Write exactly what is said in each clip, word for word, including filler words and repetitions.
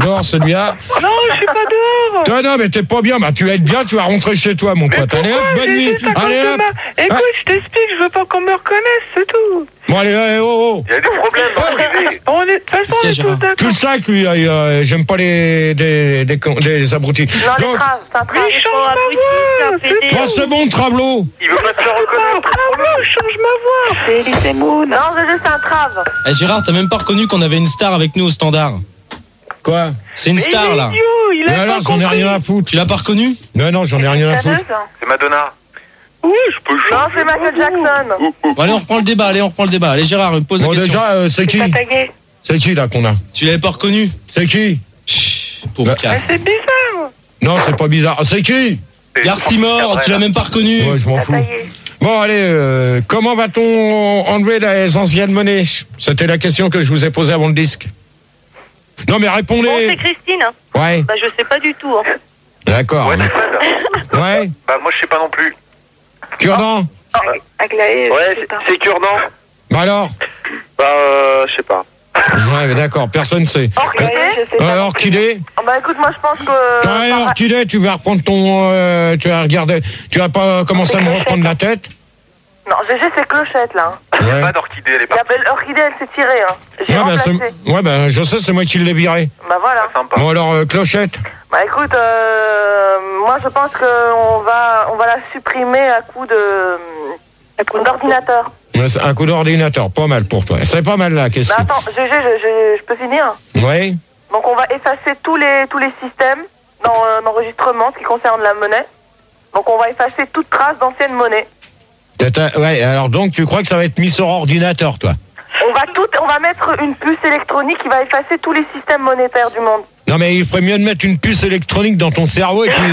Dehors, celui-là. Non, je suis pas dehors. Non, non, mais t'es pas bien. Bah, tu vas être bien, tu vas rentrer chez toi, mon pote. Allez, hop, bonne nuit. Allez, hop. Ma... Écoute, ah. je t'explique, je veux pas qu'on me reconnaisse, c'est tout. Bon, allez, allez, oh, oh. Il y a des problèmes dans le privé. On est, de toute façon, on est tous d'accord. Tu le sais que lui, euh, j'aime pas les, des, des, des, des abrutis. Non, donc, les traves, c'est un Mais change ma voix, c'est bon, c'est bon, Travelot. Il veut pas te faire reconnaître. Travelot, change ma voix. C'est Elise Moon. Non, Gégé, c'est un trave. Eh, Gérard, t'as même pas reconnu qu'on avait une star avec nous au standard. Quoi? C'est une mais star, il est là. idiot, il a Mais alors, j'en ai rien à foutre. Tu l'as pas reconnu? Non, non, j'en ai rien à foutre. C'est Madonna. Oui, je peux Non, c'est Michael Jackson. Bon, allez, on reprend le débat, allez, on reprend le débat. Allez, Gérard, pose la Bon, question. déjà, euh, c'est qui? C'est qui, là, qu'on a? Tu l'avais pas reconnu? C'est qui? Chut, pauvre bah, Mais c'est bizarre. Non, c'est pas bizarre. C'est qui? Garcimore, tu l'as même pas reconnu? Ouais, je m'en fous. Bon, allez, euh, comment va-t-on enlever les anciennes monnaies? C'était la question que je vous ai posée avant le disque. Non, mais répondez. Bon, c'est Christine. Ouais. Bah, je sais pas du tout. Hein. D'accord. Ouais, c'est Ouais. Bah, moi, je sais pas non plus. Cure-dent. Aglaé. Ouais, c'est, c'est cure-dent. Bah alors? Bah, euh, je sais pas. Ouais, mais d'accord, personne sait. Orchidée euh, Orchidée. Oh, bah, écoute, moi, je pense que... Ouais, Orchidée, tu vas reprendre ton... Euh, tu vas regarder... Tu vas pas commencer à me reprendre la tête? Non, Gégé, c'est Clochette, là. Il n'y a Ouais. pas d'orchidée, elle est La partie. belle Orchidée, elle s'est tirée. Hein. J'ai Ouais, bah, remplacé. c'est... ouais, bah, je sais, c'est moi qui l'ai viré. Bah, voilà. C'est sympa. Bon, alors, euh, Clochette. Bah, écoute, euh, moi, je pense qu'on va, on va la supprimer à coup de... à coup d'ordinateur. Ouais, c'est un coup d'ordinateur, pas mal pour toi. C'est pas mal, là, qu'est-ce Bah, que... attends, Gégé, je, je, je peux finir? Ouais. Donc, on va effacer tous les, tous les systèmes dans, euh, d'enregistrement, ce qui concerne la monnaie. Donc, on va effacer toute trace d'ancienne monnaie. T'as- Ouais, alors donc, tu crois que ça va être mis sur ordinateur, toi? On va tout, on va mettre une puce électronique qui va effacer tous les systèmes monétaires du monde. Non, mais il ferait mieux de mettre une puce électronique dans ton cerveau et puis...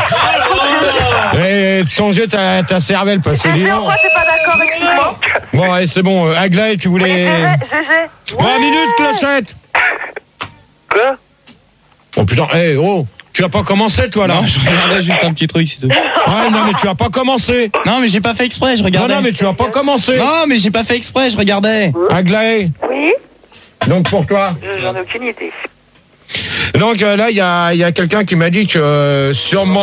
et de changer ta, ta cervelle, parce que... Gégé, dis en donc. quoi t'es pas d'accord, excuse-moi? Bon, allez, c'est bon. Euh, Aglaé, tu voulais... Gégé, Bon, une minute, Clochette. Quoi? Oh, putain, hé, hey, oh, tu as pas commencé, toi, là? Non, je regardais juste un petit truc, c'est tout. Ouais, non, mais tu as pas commencé. Non, mais j'ai pas fait exprès, je Non, regardais. non, mais tu as pas commencé. Non, mais j'ai pas fait exprès, je regardais. Aglaé, Oui, donc pour toi. j'en ai aucune idée. Donc euh, là, il y a, y a quelqu'un qui m'a dit que euh, sûrement...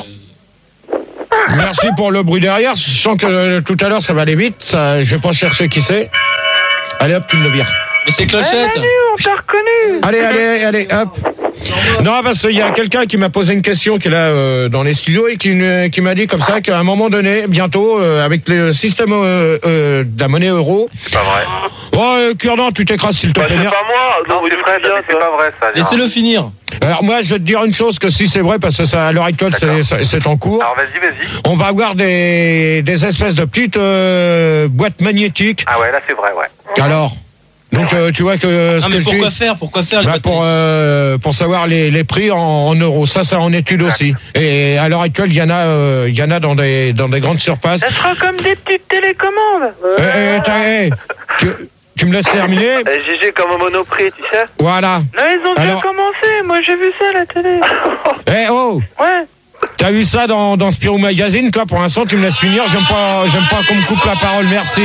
Merci pour le bruit derrière. Je sens que euh, tout à l'heure, ça va aller vite. Ça, je vais pas chercher qui c'est. Allez, hop, tu me le vires. Mais c'est Eh, Clochette. Manu, on t'a reconnu. Allez, allez, allez, hop. Non, parce qu'il y a quelqu'un qui m'a posé une question qui est là euh, dans les studios et qui, me- qui m'a dit comme ça qu'à un moment donné, bientôt, euh, avec le système euh, euh, de la monnaie euro... C'est pas vrai. Oh, euh, Cure-dent, tu t'écrases, s'il te Bah, plaît. c'est Merde. pas moi. Non, c'est Fred, mais c'est pas vrai, ça. Laissez-le finir. Alors moi, je vais te dire une chose, que si c'est vrai, parce que ça, à l'heure actuelle, c'est, D'accord. c'est c'est en cours, Alors, vas-y, vas-y. on va avoir des, des espèces de petites euh, boîtes magnétiques. Ah ouais, là, c'est vrai, ouais. Alors, donc euh, tu vois que... ce Non, mais que je pourquoi dis, faire? Pourquoi faire les bah, boîtes pour, magnétiques euh, pour savoir les, les prix en, en euros. Ça, c'est en étude aussi. Et à l'heure actuelle, il y en a, euh, il y en a dans des, dans des grandes surfaces. Ça sera comme des petites télécommandes. Eh, eh, t'as- eh, tu, tu me laisses terminer? G G comme au Monoprix, tu sais. Voilà. Là, ils ont déjà Alors- commencé. Moi, j'ai vu ça à la télé. Eh oh, Ouais. t'as vu ça dans, dans Spirou Magazine? Toi, pour l'instant, tu me laisses finir. J'aime pas, j'aime pas qu'on me coupe la parole. Merci.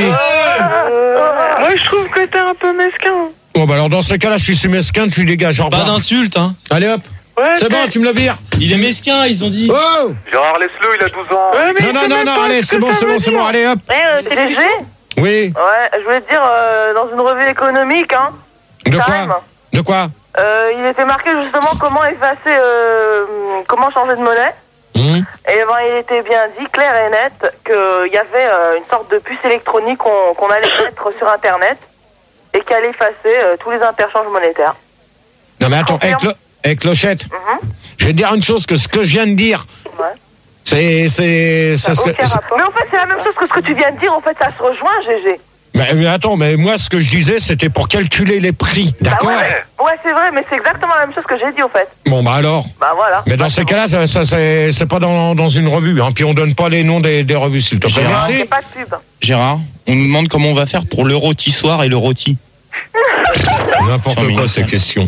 Moi, je trouve que t'es un peu mesquin. Bon, bah alors dans ce cas-là, je suis mesquin, tu dégages. Au Pas revoir. d'insulte, hein. Allez hop. Ouais, C'est t'es- bon, tu me le vires. Il est mesquin, ils ont dit. Oh Gérard Leslo, il a douze ans. Ouais, mais Non, non, c'est non, même non, pas allez, ce c'est que bon, ça c'est veut bon, c'est dire. bon, allez hop. Ouais, euh, c'est léger. Oui. Ouais, je voulais te dire, euh, dans une revue économique, hein, De Time, quoi De quoi euh, il était marqué justement comment effacer, euh, comment changer de monnaie. Hum. Et ben, il était bien dit, clair et net, qu'il y avait euh, une sorte de puce électronique qu'on qu'on allait mettre sur Internet et qui allait effacer euh, tous les interchanges monétaires. Non, mais attends, hey, Clo- hey, Clochette, Mhm. je vais te dire une chose, que ce que je viens de dire, Ouais. c'est... c'est, Ça c'est- n'a aucun c'est- rapport. Mais en fait, c'est la même chose que ce que tu viens de dire. En fait, ça se rejoint, Gégé. mais, mais attends, mais moi, ce que je disais, c'était pour calculer les prix, d'accord Bah ouais, mais- ouais, c'est vrai, mais c'est exactement la même chose que j'ai dit, au fait. Bon, bah alors. Bah voilà. Mais dans ces cas-là, ça, ça, c'est, c'est pas dans, dans une revue, hein, puis on donne pas les noms des, des revues, s'il te plaît. Gérard. Merci. C'est pas de pub. Gérard, on nous demande comment on va faire pour le rôtissoir et le rôti. N'importe Sur quoi, Minitel. ces questions.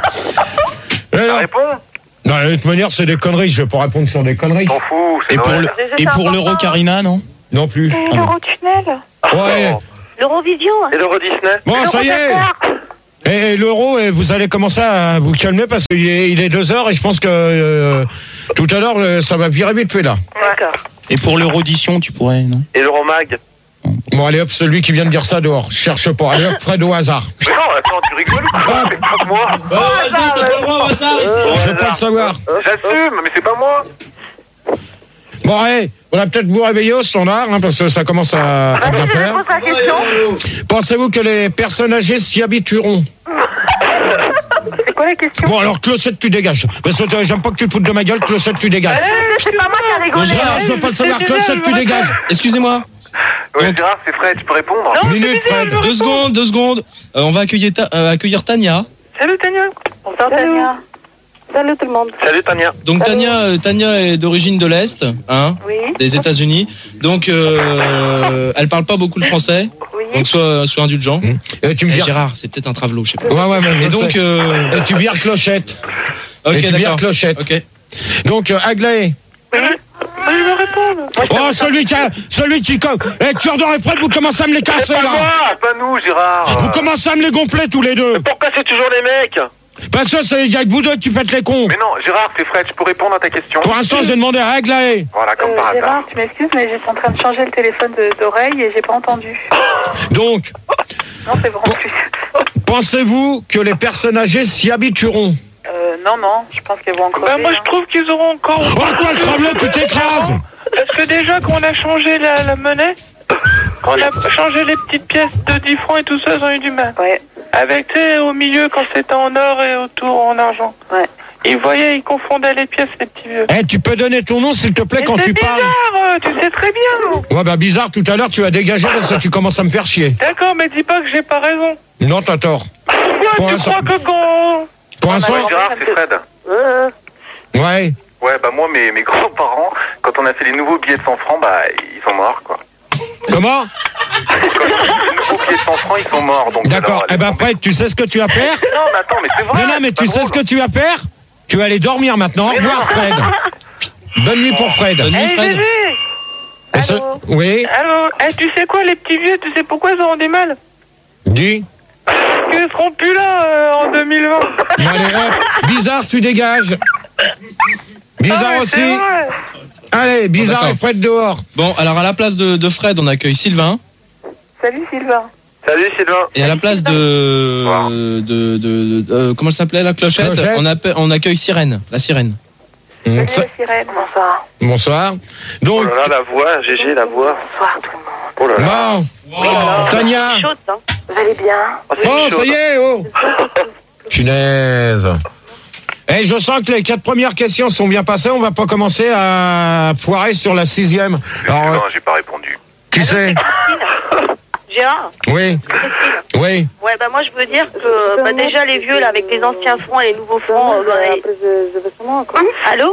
Et Ça alors répond? Non, de toute manière, c'est des conneries, je vais pas répondre sur des conneries. T'en fous, c'est Et pour Noël. le, Gégé, et c'est pour l'euro important. Carina, non? Non plus. L'Eurotunnel. Ouais. L'Eurovision. Et l'Euro Disney? Bon, ça y est. Et, et l'euro, et vous allez commencer à vous calmer parce qu'il est, il est deux heures et je pense que euh, tout à l'heure, euh, ça va virer vite fait là. D'accord. Et pour l'Eurodition, tu pourrais, non? Et l'Euromag? Bon, allez hop, celui qui vient de dire ça dehors. Je cherche pas. Allez hop, Fred au hasard. Non, attends, tu rigoles ou quoi? C'est pas moi. Oh, vas-y, t'as pas le droit au hasard ici. Je veux pas le savoir. J'assume, mais c'est pas moi. Bon, allez, on va peut-être vous réveiller au standard, hein, parce que ça commence à, à bien Je faire. réponds à la question. Pensez-vous que les personnes âgées s'y habitueront? C'est quoi la question? Bon, alors, Clochette, tu dégages. Parce que euh, j'aime pas que tu te foutes de ma gueule, Clochette, tu dégages. C'est pas moi qui a rigolé. Gérard, je veux pas le savoir, Clochette, tu dégages. Excusez-moi. Ouais, Donc- Gérard, c'est Fred, tu peux répondre? Minute, Fred. Deux secondes, deux secondes. Euh, on va accueillir, ta- euh, accueillir Tania. Salut Tania. Bonsoir Tania. Salut tout le monde. Salut Tania. Donc Tania, euh, Tania est d'origine de l'Est, hein, Oui. des États-Unis. Donc euh, elle parle pas beaucoup le français. Oui. Donc sois, sois indulgent. Et tu me Eh, vires. Gérard, c'est peut-être un travelot, je sais pas. Ouais, ouais, mais Et donc, euh, Et tu vires Clochette. ok, et tu vires d'accord. Clochette. Ok. Donc, euh, Aglaé. Oui. Je veux répondre. Oh, celui qui a, celui qui comme, eh, Cure-d'or et Fred, vous commencez à me les casser, Pas là. moi, pas nous, Gérard. Vous commencez à me les gonfler tous les deux. Pourquoi c'est toujours les mecs? Parce que c'est, il y a que vous deux qui faites les cons. Mais non, Gérard, c'est Fred, je peux répondre à ta question? Pour l'instant, j'ai demandé à Aglaé. Voilà, comme par hasard. Gérard, tu m'excuses, mais j'étais en train de changer le téléphone de- d'oreille et j'ai pas entendu. Donc, Non, c'est bon. pensez-vous que les personnes âgées s'y habitueront? Euh, non, non, je pense qu'elles vont encore. Bah moi je trouve qu'ils auront encore. Oh, toi, le travelot, tu t'écrases. Parce que déjà quand on a changé la, la monnaie, quand on a changé les petites pièces de dix francs et tout ça, ils ont eu du mal. Ouais. Avec, tu sais, au milieu quand c'était en or et autour en argent. Ouais. Ils voyaient, ils confondaient les pièces, les petits vieux. Eh, tu peux donner ton nom, s'il te plaît, Mais quand c'est tu bizarre, parles. euh, tu sais très bien. Ouais, bah, bizarre, tout à l'heure, tu as dégagé parce que tu commences à me faire chier. D'accord, mais dis pas que j'ai pas raison. Non, t'as tort. Pourquoi Pour tu l'instant- crois que quand... Pour Ouais, l'instant, Gérard, c'est Fred. Euh, ouais. Ouais, bah moi, mes, mes grands-parents, quand on a fait les nouveaux billets de cent francs, bah ils sont morts, quoi. Comment? Quand on a fait les nouveaux billets de cent francs, ils sont morts. Donc D'accord. alors, Eh ben, Fred, tu sais ce que tu vas faire? Non, mais attends, mais c'est vrai. Non, non, mais c'est tu pas sais ce que drôle. tu vas faire? Tu vas aller dormir maintenant. Au revoir, Fred. Bonne nuit pour Fred. Bonne nuit, Hey Fred. bébé. Et ce- Oui, Allô. Eh, tu sais quoi, les petits vieux, tu sais pourquoi ils auront du mal? dis. Parce qu'ils seront plus là euh, en deux mille vingt. Bon, allez, hop. Bizarre, tu dégages. Bizarre Ah, mais aussi. c'est vrai. Allez, Bizarre D'accord. et Fred dehors. Bon, alors à la place de, de Fred, on accueille Sylvain. Salut Sylvain. Salut Sylvain. Et à la place de, Bonsoir. de, de, de- de- euh, comment elle s'appelait la clochette, Clochette. on, appelle- on accueille Sirène, la sirène. Hum, Salut ça- la sirène. Bonsoir. Bonsoir. Oh Donc, là là, la voix, G G, la voix. Bonsoir tout le monde. Oh là là. bon. Tania. Chaude, hein. Vous allez bien? Oh, c'est Oh, chaud. ça y est, oh. Punaise. Eh, je sens que les quatre premières questions sont bien passées. On va pas commencer à foirer sur la sixième. Alors, euh, Non, j'ai pas répondu. qui c'est? Gérard, Oui. Oui. ouais, bah moi je veux dire que bah, déjà les vieux là avec les anciens francs et les nouveaux francs. euh, bah, les- Allô?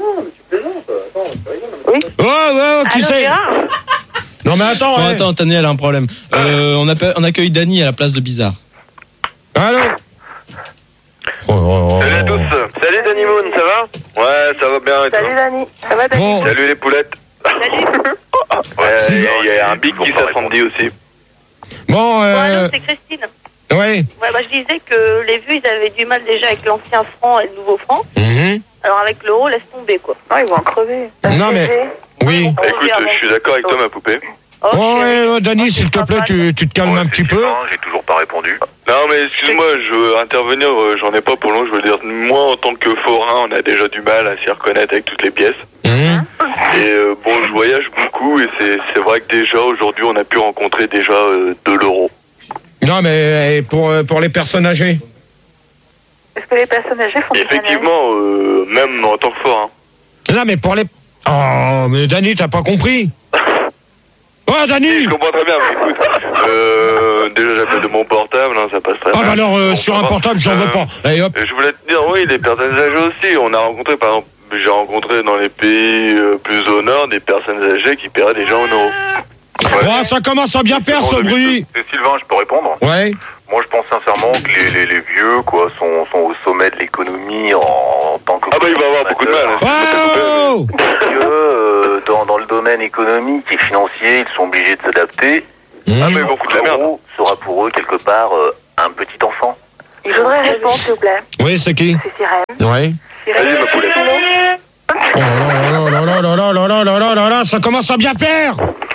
Oh, ouais, oh, qui Allô c'est? Gérard? Non, mais attends. Bon, ouais. attends, Tania, elle a un problème. Euh, on, appelle- on accueille Dany à la place de Bizarre. Allô? Oh, oh, oh. Salut à tous. Salut Danny Moon, ça va? Ouais, ça va bien et toi? Salut Dani. Ça va Dani? Bon. Salut les poulettes. Salut. Ouais, Si. il y, a- il y a un big qui s'attendit aussi. Bon, Bon, euh, allô, c'est Christine. oui. Ouais, bah je disais que les vieux ils avaient du mal déjà avec l'ancien franc et le nouveau franc. Mhm. Alors avec l'euro, laisse tomber quoi. Non, ils vont en crever. Non, mais, oui. On revient avant. suis d'accord avec toi, ma poupée. Oh, Oh, chérie. ouais, ouais, Dany, s'il te plaît, tu, tu te calmes un petit peu. J'ai toujours pas répondu. Non mais excuse-moi, je veux intervenir, euh, j'en ai pas pour long, je veux dire, moi en tant que forain, on a déjà du mal à s'y reconnaître avec toutes les pièces. Mhm. Et euh, bon, je voyage beaucoup et c'est c'est vrai que déjà aujourd'hui on a pu rencontrer déjà euh, de l'euro. Non, mais eh, pour, euh, pour les personnes âgées. Est-ce que les personnes âgées font du Effectivement, euh, même en tant que forain. Non, mais pour les... Oh, mais Dany, t'as pas compris? Oh, Dany! Je comprends très bien, mais écoute, euh, déjà j'appelle de mon portable, hein, ça passe très Ah, bien. bah alors, euh, Bon, sur ça un va. portable, j'en veux Euh, pas. Allez, hop. Je voulais te dire, oui, les personnes âgées aussi. On a rencontré, par exemple, j'ai rencontré dans les pays euh, plus au nord des personnes âgées qui paieraient déjà en euros. Oh, ça commence à bien faire, ce bruit. C'est Sylvain, je peux répondre? Ouais. Moi, je pense sincèrement que les, les, les vieux, quoi, sont, sont au sommet de l'économie en, en tant que... Ah bah il va avoir beaucoup de mal. Oh! Que, euh, dans, dans le domaine économique et financier, ils sont obligés de s'adapter. Ah mais Mhm. ils vont foutre la merde. L'euro sera pour eux, quelque part, euh, un petit enfant. Je voudrais répondre, s'il vous plaît. Oui, c'est qui? C'est Sirène. Oui. Sirène, Allez, ma poulette. Oh là là là là là là là là là là là là, ça commence à bien faire.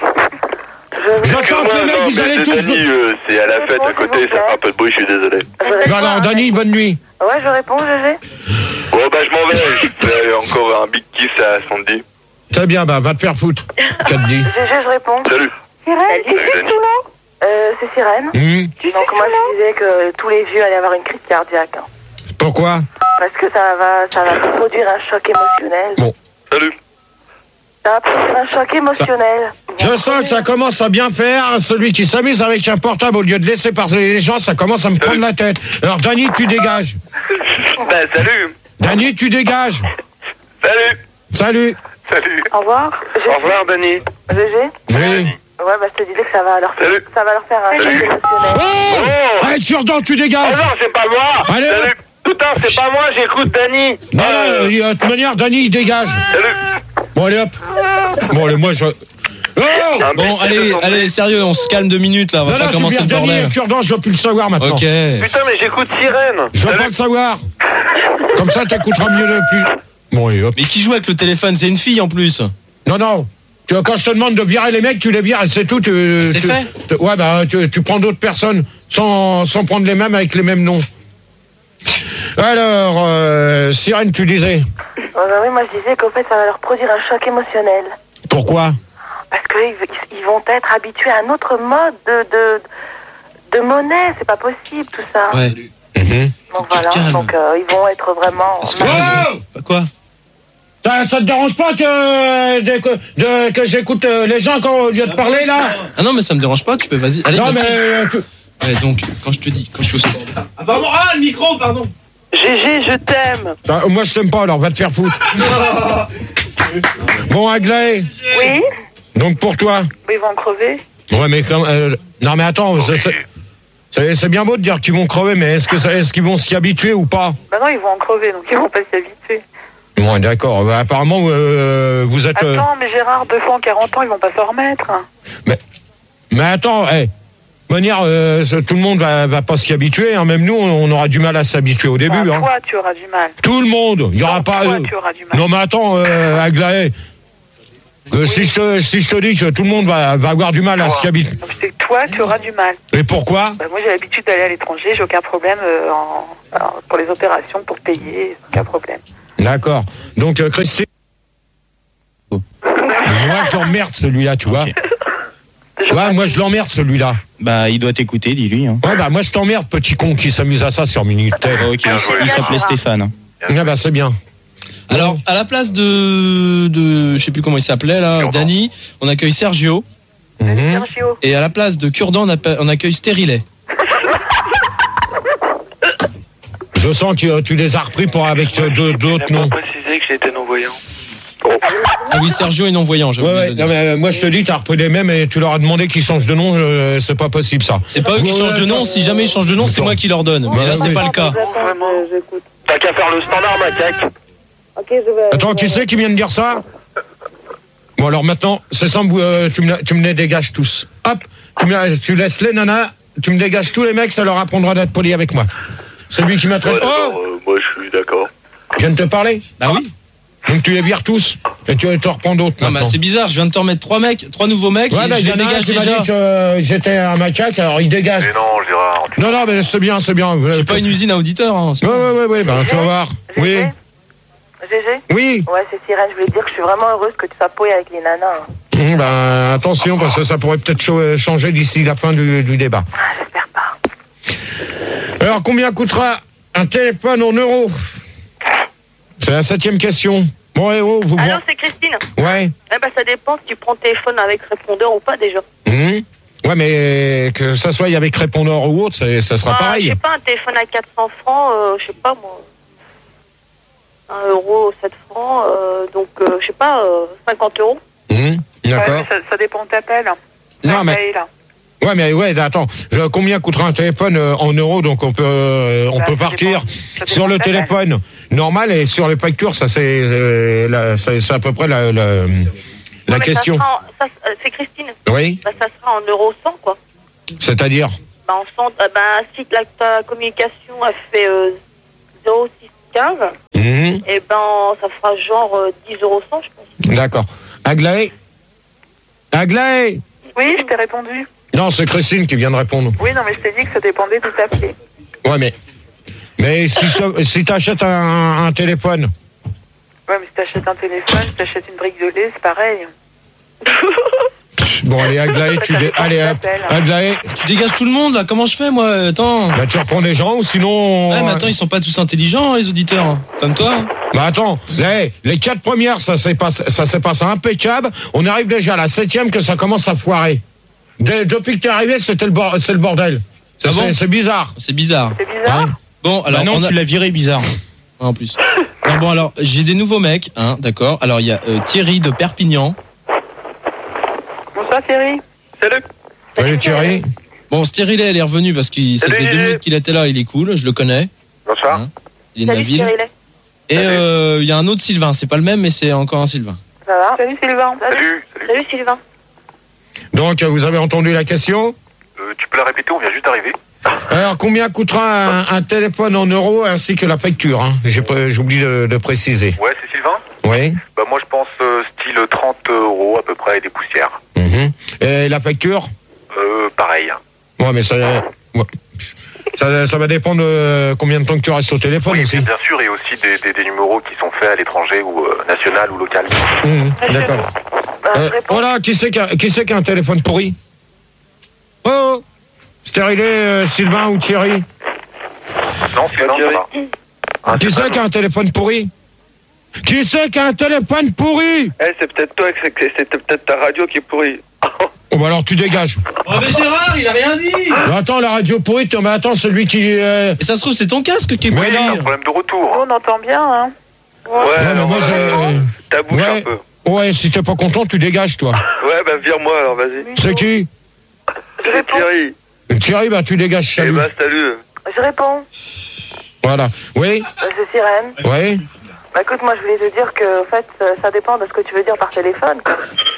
Je Je sens que les mecs, non, vous mais allez c'est tous... Dany, euh, c'est à la fête à côté, ça fait un peu de bruit, je suis désolé. Non, non, Dany, bonne nuit. Ouais, je réponds, Gégé. Bon, bah, je m'en vais. Je fais encore un big kiss à Sandy. Très bien, bah, va te faire foutre. Qu'as-tu dit? Gégé, je réponds. Salut. Sirène, Salut, Dany. Euh, c'est Sirène. Hum, Donc moi je disais que tous les vieux allaient avoir une crise cardiaque. hein. Pourquoi? Parce que ça va, ça va produire un choc émotionnel. Bon. Salut. Ça va produire un choc émotionnel. Je sens que ça commence à bien faire. Celui qui s'amuse avec un portable au lieu de laisser parler les gens, ça commence à me prendre la tête. Alors, Dany, tu dégages. Bah, salut. Dany, tu dégages. Salut. Salut. Salut. Au revoir. Au revoir, Dany. Gégé. Oui. Ouais, bah je te disais que ça va leur faire, Salut. ça va leur faire un choc Salut. émotionnel. Oh, Oh. allez, Cure-dent, tu Oh dégages. non, c'est pas moi. Allez. Salut. Putain, c'est pas moi, j'écoute Dany. Non, Euh, non, euh, de toute manière, Dany, il dégage. Salut. Bon, allez, hop. Bon, allez, moi, je... Oh Un Bon, mec, allez, c'est allez, sérieux, on se calme deux minutes là, on va non, pas non, tu commencer viens le Dany bordel. et Cure-dent, je veux plus le savoir maintenant. Ok. Putain, mais j'écoute Sirène. Je veux Salut. pas le savoir. Comme ça, t'écouteras mieux le plus. Bon, et hop. Mais qui joue avec le téléphone? C'est une fille en plus. Non, non. Tu vois, quand je te demande de virer les mecs, tu les vires et c'est tout. Tu, C'est tu- fait. tu- ouais, bah, tu, tu prends d'autres personnes sans, sans prendre les mêmes avec les mêmes noms. Alors, euh, Sirène, tu disais. Ouais, bah oui, moi je disais qu'au fait ça va leur produire un choc émotionnel. Pourquoi? Parce qu'ils ils vont être habitués à un autre mode de, de, de monnaie. C'est pas possible tout ça. Ouais. Mhm. Donc voilà, calme. donc euh, ils vont être vraiment... Est-ce que- Oh Quoi? Ça, ça te dérange pas que, de- que, de- que j'écoute euh, les gens quand on vient de parler, là? Ah non, mais ça me dérange pas, tu peux, vas-y. Allez, Non, vas-y. mais... euh, tu- Ouais, donc, quand je te dis, quand je suis au sport. Ah bah bon, ah, le micro, pardon. Gégé, je t'aime. Ah, moi, je t'aime pas, alors va te faire foutre. Bon, Aglaé, Oui, donc pour toi. ils vont crever. Ouais, mais quand... euh, non, mais attends, c'est- c'est- c'est c'est bien beau de dire qu'ils vont crever, mais est-ce que ça- est-ce qu'ils vont s'y habituer ou pas? Bah non, ils vont en crever, donc ils vont pas s'y habituer. Bon, d'accord. Bah, apparemment, euh, vous êtes... euh, Attends, mais Gérard, deux fois en quarante ans, ils vont pas s'en remettre. Mais attends, hey, de manière, euh, ce- tout le monde va, va pas s'y habituer. Hein. Même nous, on, on aura du mal à s'habituer au début. Bah, Hein. toi, tu auras du mal. Tout le monde. Il y aura Non, pas... toi, euh, tu auras du mal. Non, mais attends, euh, Aglaé, que si, je te, si je te dis que tout le monde va, va avoir du mal à s'y habituer. Donc c'est que toi, tu auras du mal. Et pourquoi? Bah, moi, j'ai l'habitude d'aller à l'étranger, j'ai aucun problème euh, en, en- pour les opérations, pour payer, aucun problème. D'accord. Donc, euh, Christine... Moi, je l'emmerde, celui-là, tu vois. Je Ouais, moi, je l'emmerde, celui-là. Bah, il doit t'écouter, dis-lui. Hein. Ouais, bah, moi, je t'emmerde, petit con qui s'amuse à ça sur Minitel. Oh, ok, il s'appelait Stéphane. Ah, bah, c'est bien. Alors, à la place de, de, je sais plus comment il s'appelait là, Dany, on accueille Sergio. Mhm. Sergio. Et à la place de Cure-dent, on, appelle- on accueille Stérilet. Je sens que tu les as repris pour avec euh, deux- d'autres noms. pas précisé que j'étais non-voyant. Ah oui, Sergio est non-voyant, j'ai Ouais, oublié ouais, de le non, dire. mais euh, moi je te dis, t'as repris les mêmes et tu leur as demandé qu'ils changent de nom, euh, c'est pas possible ça. C'est pas eux qui Ouais, changent de ouais, nom, si jamais ils changent de nom, c'est Attends. moi qui leur donne. Mais là, Ouais, c'est ouais. pas le cas. Vraiment. T'as qu'à faire le standard, macaque. Ok, je vais... Attends, qui c'est qui vient de dire ça? Bon alors maintenant, c'est simple, euh, tu, me, tu me les dégages tous. Hop, tu, me, tu laisses les nanas, tu me dégages tous les mecs, ça leur apprendra d'être poli avec moi. Celui qui m'a Ouais, traité... d'accord, Oh, euh, moi je suis d'accord. je viens de te parler. Bah oui. Donc tu les vires tous et tu te reprends d'autres Non, bah maintenant. c'est bizarre, je viens de te remettre trois mecs, trois nouveaux mecs, Ouais, et bah, je il y les en a un dégage qui m'a déjà. dit que euh, j'étais un macaque, alors il dégage. Mais non, Gérard. tu- Non, non, mais c'est bien, c'est bien. Je suis pas une usine à auditeurs. Hein. Ouais, ouais, ouais, ouais, ben tu vas voir. Oui, Gégé Gégé oui. Ouais, c'est Sirène, je voulais dire que je suis vraiment heureuse que tu sois poé avec les nanas. Hum, ben, attention, parce que ça pourrait peut-être cho- changer d'ici la fin du, du débat. Ah, j'espère pas. Alors, combien coûtera un téléphone en euros? C'est la septième question. Bon, et oh, vous Allô, voir. c'est Christine. Ouais. Eh ben, ça dépend si tu prends le téléphone avec répondeur ou pas déjà. Hum. Ouais, mais que ça soit avec répondeur ou autre, c'est- ça sera Ah, je pareil. sais pas, un téléphone à quatre cents francs, euh, je sais pas moi. un euro, sept francs, euh, donc euh, je sais pas, euh, cinquante euros. Hum, D'accord. Ouais, ça, ça dépend de t'appelles. Non, mais. Ouais, mais ouais, attends. Je- Combien coûtera un téléphone euh, en euros? Donc on peut, euh, on Bah, peut ça partir dépend- ça sur dépend le de ta taille. téléphone normal et sur les factures, ça c'est, euh, la- c'est c'est à peu près la, la, la Non, mais question. ça sera en- ça, euh, c'est Christine. Oui, Bah, ça sera en euros cent, quoi. c'est-à-dire. Bah, bah, en centre, euh, bah, si la, ta communication elle fait euh, zéro six quinze, Mmh. et ben ça fera genre euh, dix euros cent, je pense. D'accord. Aglaé Aglaé Oui, je t'ai répondu. Non, c'est Christine qui vient de répondre. Oui, non, mais je t'ai dit que ça dépendait d'où t'appelais. Ouais, mais... Mais si je te- si t'achètes un, un téléphone... Ouais, mais si t'achètes un téléphone, si t'achètes une brique de lait, c'est pareil. Bon, allez, Aglaé, tu... Dé... Allez, hop, Aglaé, Tu dégages tout le monde là, comment je fais moi? Attends. bah tu reprends des gens ou sinon... Ouais, mais attends, ils sont pas tous intelligents, les auditeurs, hein. Comme toi. Hein. Bah attends, les, les quatre premières, ça s'est passé, ça s'est passé impeccable. On arrive déjà à la septième que ça commence à foirer. De- depuis que t'es arrivé, c'était le, bor- c'est le bordel. C'est, Ah bon c'est, c'est bizarre. C'est bizarre. C'est bizarre. Ouais. Bon, alors Bah non, on a... tu l'as viré, bizarre. Ah, en plus. Non, bon, alors, j'ai des nouveaux mecs, hein, d'accord. Alors, il y a euh, Thierry de Perpignan. Bonsoir Thierry. Salut. Salut Thierry. Bon, ce Thierry là, il est revenu parce que ça Salut, fait deux Gégé. minutes qu'il était là, il est cool, je le connais. Bonsoir. Hein. Il est de ma Salut ville. Cyril. Et euh, il y a un autre Sylvain, c'est pas le même, mais c'est encore un Sylvain. Ça va? Salut Sylvain. Salut. Salut. Salut Sylvain. Donc, euh, vous avez entendu la question. Euh, tu peux la répéter, on vient juste d'arriver. Alors, combien coûtera un, un téléphone en euros ainsi que la facture, hein? J'ai pas- J'oublie de, de préciser. Ouais, c'est Sylvain. Oui. Bah moi je pense euh, style trente euros à peu près et des poussières. Mhm. Et la facture? Euh, pareil. Ouais, mais ça, ouais. ça, ça va dépendre de combien de temps que tu restes au téléphone Oui, aussi. bien sûr, et aussi des, des, des numéros qui sont faits à l'étranger ou euh, national ou local. Mhm. D'accord. Bah, je Euh, réponds. voilà, qui c'est qui a, qui c'est qui a un téléphone pourri? Oh, oh. Stérilé, euh, Sylvain ou Thierry? Non, Sylvain, ça va. Ah, Qui c'est qui a un téléphone pourri? Qui c'est qui a un téléphone pourri? Eh, c'est peut-être toi, c'est c'est peut-être ta radio qui est pourrie. Oh, bah alors tu dégages. Oh, mais Gérard, il a rien dit. Mais attends, la radio pourrie, tu- mais attends, celui qui... euh, Et ça se trouve, c'est ton casque qui est Mais pourri. non. Problème de Oh, retour. on entend bien, hein. Ouais, Ouais, mais alors, moi, euh, j'ai... ta bouche un Ouais, peu. ouais, si t'es pas content, tu dégages, toi. Ouais, bah vire-moi alors, vas-y. C'est qui? Je C'est réponds. Thierry. Thierry, bah tu dégages, Eh salut. bah, salut. Je réponds. Voilà. Oui? Bah, c'est Sirène. Oui? Bah écoute, moi je voulais te dire que en fait, euh, ça dépend de ce que tu veux dire par téléphone, quoi.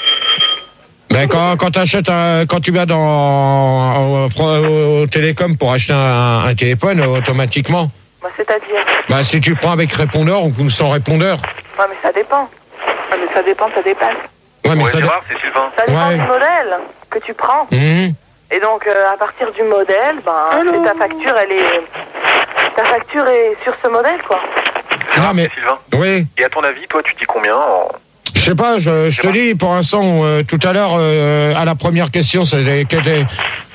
Ben quand, quand t'achètes un, quand tu vas dans, au, au, au télécom pour acheter un, un téléphone, automatiquement, Bah c'est-à-dire. bah si tu prends avec répondeur ou sans répondeur. Ouais, mais ça dépend. Ouais, mais ça dépend, ça dépasse. Ouais, mais Ouais, ça... Gérard, c'est Sylvain. Ça dépend Ouais. du modèle que tu prends. Mhm. Et donc, euh, à partir du modèle, ben, c'est ta facture, elle est... Ta facture est sur ce modèle, quoi. Gérard, Non, mais- c'est Sylvain. Oui. Et à ton avis, toi, tu dis combien en... Je sais pas, je, je te dis, pour l'instant, euh, tout à l'heure, euh, à la première question, c'était... qu'était-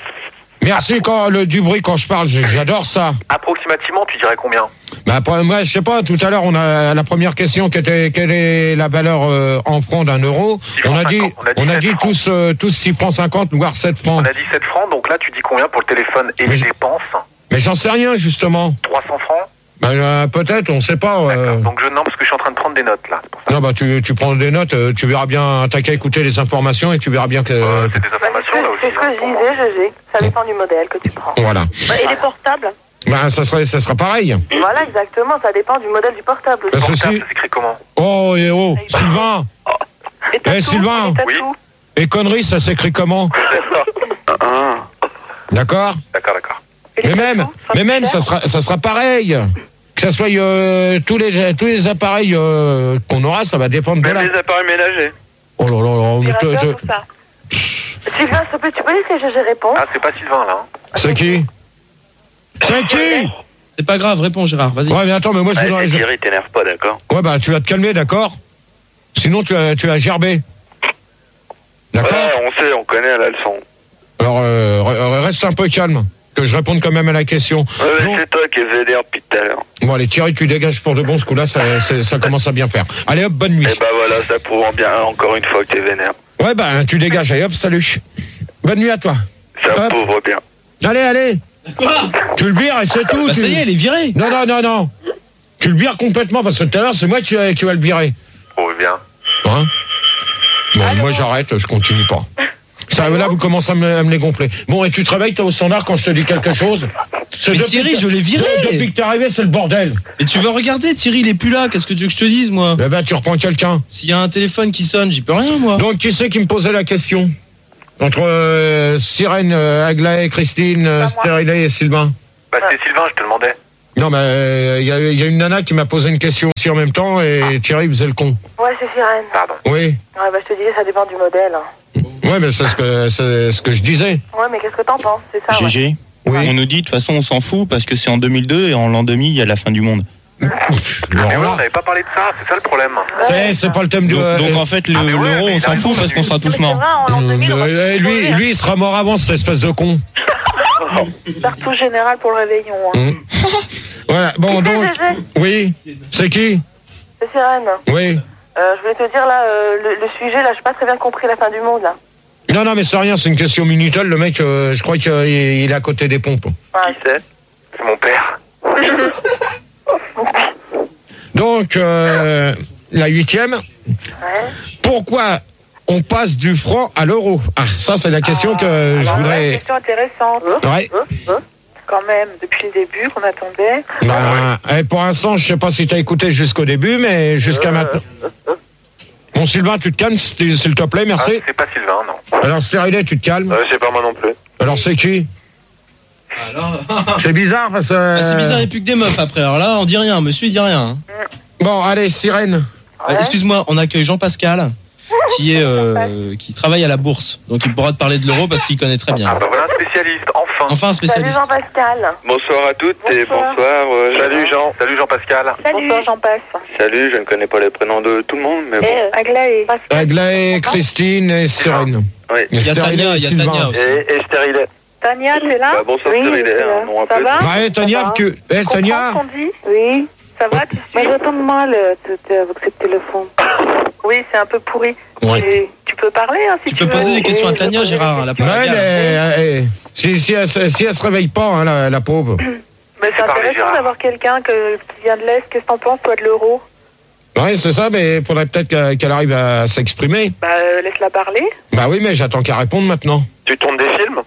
Merci quand le du bruit quand je parle, j'ai- j'adore ça. Approximativement, tu dirais combien? Bah, après, moi, je sais pas, tout à l'heure, on a la première question qui était quelle est la valeur euh, en francs d'un euro. six On francs a dit, cinquante, on a dit on a sept dit francs. tous, euh, tous six francs cinquante, voire sept francs. On a dit sept francs, donc là, tu dis combien pour le téléphone et Mais les je- dépenses? Mais j'en sais rien, justement. trois cents francs? Bah, euh, peut-être, on sait pas. euh. D'accord. Donc je non, parce que je suis en train de prendre des notes, là. C'est pour ça. Non, bah, tu, tu prends des notes, euh, tu verras bien, t'as qu'à écouter les informations et tu verras bien que... Euh, c'est des Bah, c'est ce informations, que, là aussi. c'est ce que hein, je pour moi. disais, G G. Ça dépend du modèle que tu prends. Voilà. Et les portables? Bah, ça serait, ça sera pareil. Voilà, exactement. Ça dépend du modèle du portable aussi. Parce que Portable, si... ça s'écrit comment? Oh, et oh, Sylvain. Et t'as Eh, tout, Sylvain. et t'as Oui. tout. Et conneries, ça s'écrit comment? Ah. D'accord? D'accord, d'accord. Et Mais les même, photos, mais même, super. ça sera, ça sera pareil. Que ça soit euh, tous les tous les appareils euh, qu'on aura, ça va dépendre de Même là. les appareils ménagers. Oh là là là, mais te- Opérateur, te- tout ça. Sylvain, s'il te plaît, tu peux laisser G G répondre? Ah, c'est pas Sylvain, là. hein. c'est qui? C'est qui? C'est pas grave, réponds Gérard, vas-y. Ouais, mais attends, mais moi je voudrais. je- Thierry, t'énerve pas, d'accord? Ouais, bah tu vas te calmer, d'accord? Sinon tu as tu vas gerber. D'accord? Ouais, on sait, on connaît la leçon. Alors euh, re- reste un peu calme, que je réponde quand même à la question. Ouais, Bon. c'est toi qui es vénère depuis tout à l'heure. Bon, allez, Thierry, tu dégages pour de bon, ce coup-là, ça, c'est- ça commence à bien faire. Allez, hop, bonne nuit. Et bah voilà, ça prouve bien encore une fois que t'es vénère. Ouais, bah, tu dégages, allez, hop, salut. Bonne nuit à toi. Ça Hop. prouve bien. Allez, allez. Tu le vires et c'est tout. Bah tu- ça y est, elle est virée. Non, non, non, non. Tu le vires complètement, parce que tout à l'heure, c'est moi qui, qui va le virer. Oh, bien. Hein? Bon, moi, j'arrête, je continue pas. Ça, là, vous commencez à me, à me les gonfler. Bon, et tu te réveilles, toi, au standard, quand je te dis quelque chose? C'est Mais depuis Thierry, que- je l'ai viré. Depuis que t'es arrivé, c'est le bordel. Et tu veux regarder, Thierry, il est plus là. Qu'est-ce que tu veux que je te dise, moi? Eh ben, tu reprends quelqu'un. S'il y a un téléphone qui sonne, j'y peux rien, moi. Donc, qui c'est qui me posait la question? Entre euh, Sirène, euh, Aglaé, Christine, euh, Stérilé et Sylvain. Bah, c'est Sylvain, je te demandais. Non, mais il euh, y, y a une nana qui m'a posé une question aussi en même temps et Thierry faisait le con. Ouais, c'est Sirène. Pardon. Oui. Ouais, bah je te disais, ça dépend du modèle. Ouais, mais c'est ce que, c'est ce que je disais. Ouais, mais qu'est-ce que t'en penses? C'est ça, ouais. G G, Oui. on nous dit de toute façon on s'en fout parce que c'est en deux mille deux et en l'an deux mille il y a la fin du monde. Alors Mais ouais, là, on n'avait pas parlé de ça, c'est ça le problème. c'est, c'est pas le thème du. Donc, euh, donc en fait le- Ah, mais ouais, l'euro mais on il s'en a fout raison, parce qu'on sera tous C'est morts. vrai, en l'an deux mille, on va euh, tous lui, mourir. lui, il sera mort avant, cette espèce de con. Partout général pour le réveillon. Hein. Hum. Voilà, bon, Qui c'est, donc. Gégé? Oui. C'est qui? C'est Sirène. Oui. Euh, je voulais te dire, là, euh, le, le sujet, là, j'ai pas très bien compris la fin du monde, là. Non, non, mais c'est rien, c'est une question Minitel. Le mec, euh, je crois qu'il il est à côté des pompes. Ouais. Qui c'est? C'est mon père. Donc, euh, la huitième. Ouais. Pourquoi on passe du franc à l'euro? Ah, ça, c'est la question que je Alors là, une voudrais. question intéressante. Ouais. Quand même, depuis le début qu'on attendait. Bah, eh, pour l'instant, je sais pas si t'as écouté jusqu'au début, mais jusqu'à maintenant. Bon, Sylvain, tu te calmes, s'il s'il te plaît, Ah, merci. c'est pas Sylvain, non. Alors, Stérilé, tu te calmes. Euh, c'est pas moi non plus. Alors, c'est qui? Alors, C'est bizarre parce que. ah, c'est bizarre, il n'y a plus que des meufs après. Alors là, on dit rien, monsieur, il dit rien. Bon, allez, Sirène. Euh, Excuse-moi, on accueille Jean-Pascal, qui est euh, qui travaille à la bourse. Donc il pourra te parler de l'euro parce qu'il connaît très Ah bien. bah voilà un spécialiste, enfin. Enfin un Salut spécialiste. Jean-Pascal. Bonsoir à toutes et Bonsoir. bonsoir. euh, Salut Jean. Salut Jean-Pascal. Bonsoir, j'en passe. Salut, je ne connais pas les prénoms de tout le monde, mais bon. Et Aglaé. Aglaé, Christine et Sirène. Oui. Et Il y a Stérilé Tania, et il y a Sylvain. Tania aussi. Et, et Stérilé. Tania, t'es là? Bah, bonsoir Oui, Stérilé, je suis là. un nom un Ça peu. va? Ouais, Tania, Ça va. que. Eh, Tu Tania. comprends ce qu'on dit? Oui. Ça va, tu suis? Mais j'entends mal euh, t- avec ce téléphone. Oui, c'est un peu pourri. Ouais. Tu, tu peux parler, hein, si Tu tu, peux veux. poser des questions à Oui, Tania, je peux poser Gérard, des elle a questions. pas la Ouais, gale. mais, eh, si, si, elle, se- si elle se réveille pas, hein, la, la pauvre. Mais c'est parler, intéressant Gérard. d'avoir quelqu'un que, qui vient de l'Est. Qu'est-ce que t'en penses, toi, de l'euro? Ouais, c'est ça, mais il faudrait peut-être qu'elle qu'elle arrive à s'exprimer. Bah, euh, laisse-la parler. Bah oui, mais j'attends qu'elle réponde maintenant. Tu tournes des films?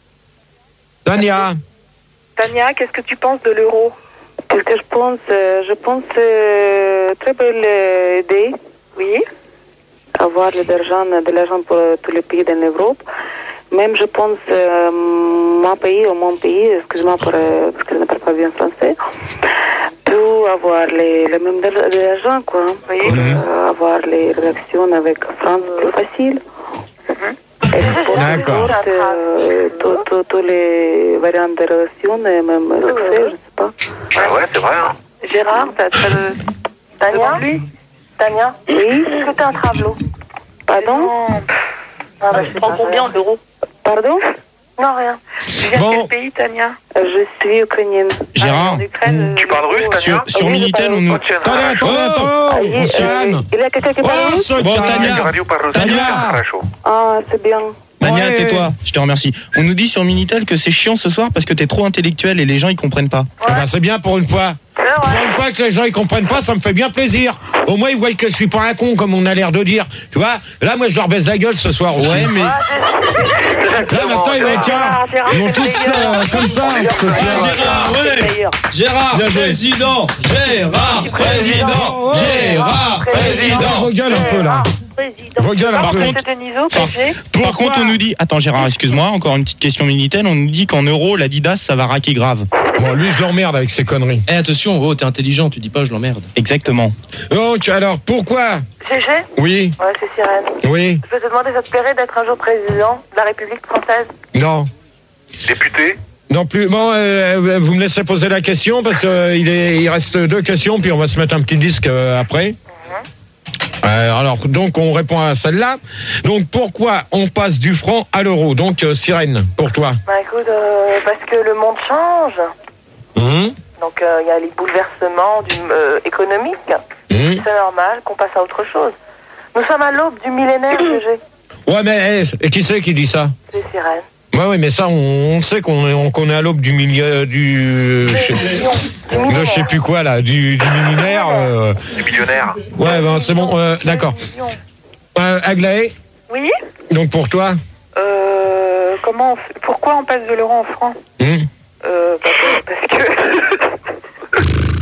Tania. Tania, qu'est-ce que tu penses de l'euro? Qu'est-ce que je pense euh, Je pense euh, très belle euh, idée. Oui. Avoir de l'argent, de l'argent pour euh, tous les pays de l'Europe. Même je pense euh, mon pays ou mon pays, excuse-moi pour, euh, parce que je ne parle pas bien français, peut avoir les, le même de, de l'argent, quoi. Oui. Pour, euh, avoir les relations avec France plus facile. Exporter D'accord. euh, tous- tous- tous les variantes de relations, et même l'accès, je sais pas. Ah ouais, c'est vrai, hein. Gérard, t'as t'as le... Tania. lui Tania. Oui, Est-ce que t'es un travelot? pardon Ah, bah, je sais prends pas, combien rien. d'euros? Pardon Non, rien. Tu viens Bon. de quel pays, Tania? Euh, Je suis ukrainienne. Gérard. En Ukraine. Tu parles russe, Tania? Sur, sur Oui, je Minitel parle on nous. Tiens, Attendez, attendez, attends. Ah, il- Monsieur euh, Anne. il y a quelqu'un qui parle Oh, russe ce Bon, calme. Tania. Radio parle Tania. très chaud. Ah, c'est bien. Tania, Ouais. tais-toi, je te remercie. On nous dit sur Minitel que c'est chiant ce soir parce que t'es trop intellectuel et les gens ils comprennent pas. Eh ben, c'est bien pour une fois. Pour une fois que les gens ils comprennent pas, ça me fait bien plaisir. Au moins ils voient que je suis pas un con comme on a l'air de dire. Tu vois, là moi je leur baisse la gueule ce soir aussi. Ouais, mais. Là maintenant ils vont être tiens, ils vont tous euh, comme ça ce soir. Gérard, ouais. Gérard, président. Gérard, président. Gérard, président. Vos gueules un peu là. Vos gueules un Par peu. contre- C'était Niso, Par, P G. par Pourquoi contre, on nous dit. Attends, Gérard, excuse-moi, encore une petite question Minitel. On nous dit qu'en euros, l'Adidas ça va raquer grave. Bon, lui je l'emmerde avec ses conneries. Eh, attention, oh, t'es intelligent, tu dis pas je l'emmerde. Exactement. Donc alors pourquoi? Gégé? Oui, Ouais, c'est Sirène. oui, Je peux te demander, ça te plairait d'être un jour président de la République française? non. Député? Non plus. Bon, euh, vous me laissez poser la question parce qu'il il reste deux questions, puis on va se mettre un petit disque euh, après. Euh, alors, donc, on répond à celle-là. Donc, pourquoi on passe du franc à l'euro? Donc, euh, Sirène, pour toi. Bah écoute, euh, parce que le monde change. Hum, Donc il y a les bouleversements du, euh, économiques. hum. C'est normal qu'on passe à autre chose. Nous sommes à l'aube du millénaire, Gégé. Ouais, mais eh, et qui c'est qui dit ça? C'est Sirène. Ouais, oui, mais ça, on, on sait qu'on est, on- qu'on est à l'aube du milieu, du, je sais- Du de millénaire. je sais plus quoi là, du, du millénaire. euh, Du millionnaire? ouais, ben c'est bon, euh, d'accord. Euh, Aglaé, Oui. donc pour toi. Euh, comment on fait- Pourquoi on passe de l'euro en franc? Hum. Euh, bah, parce que...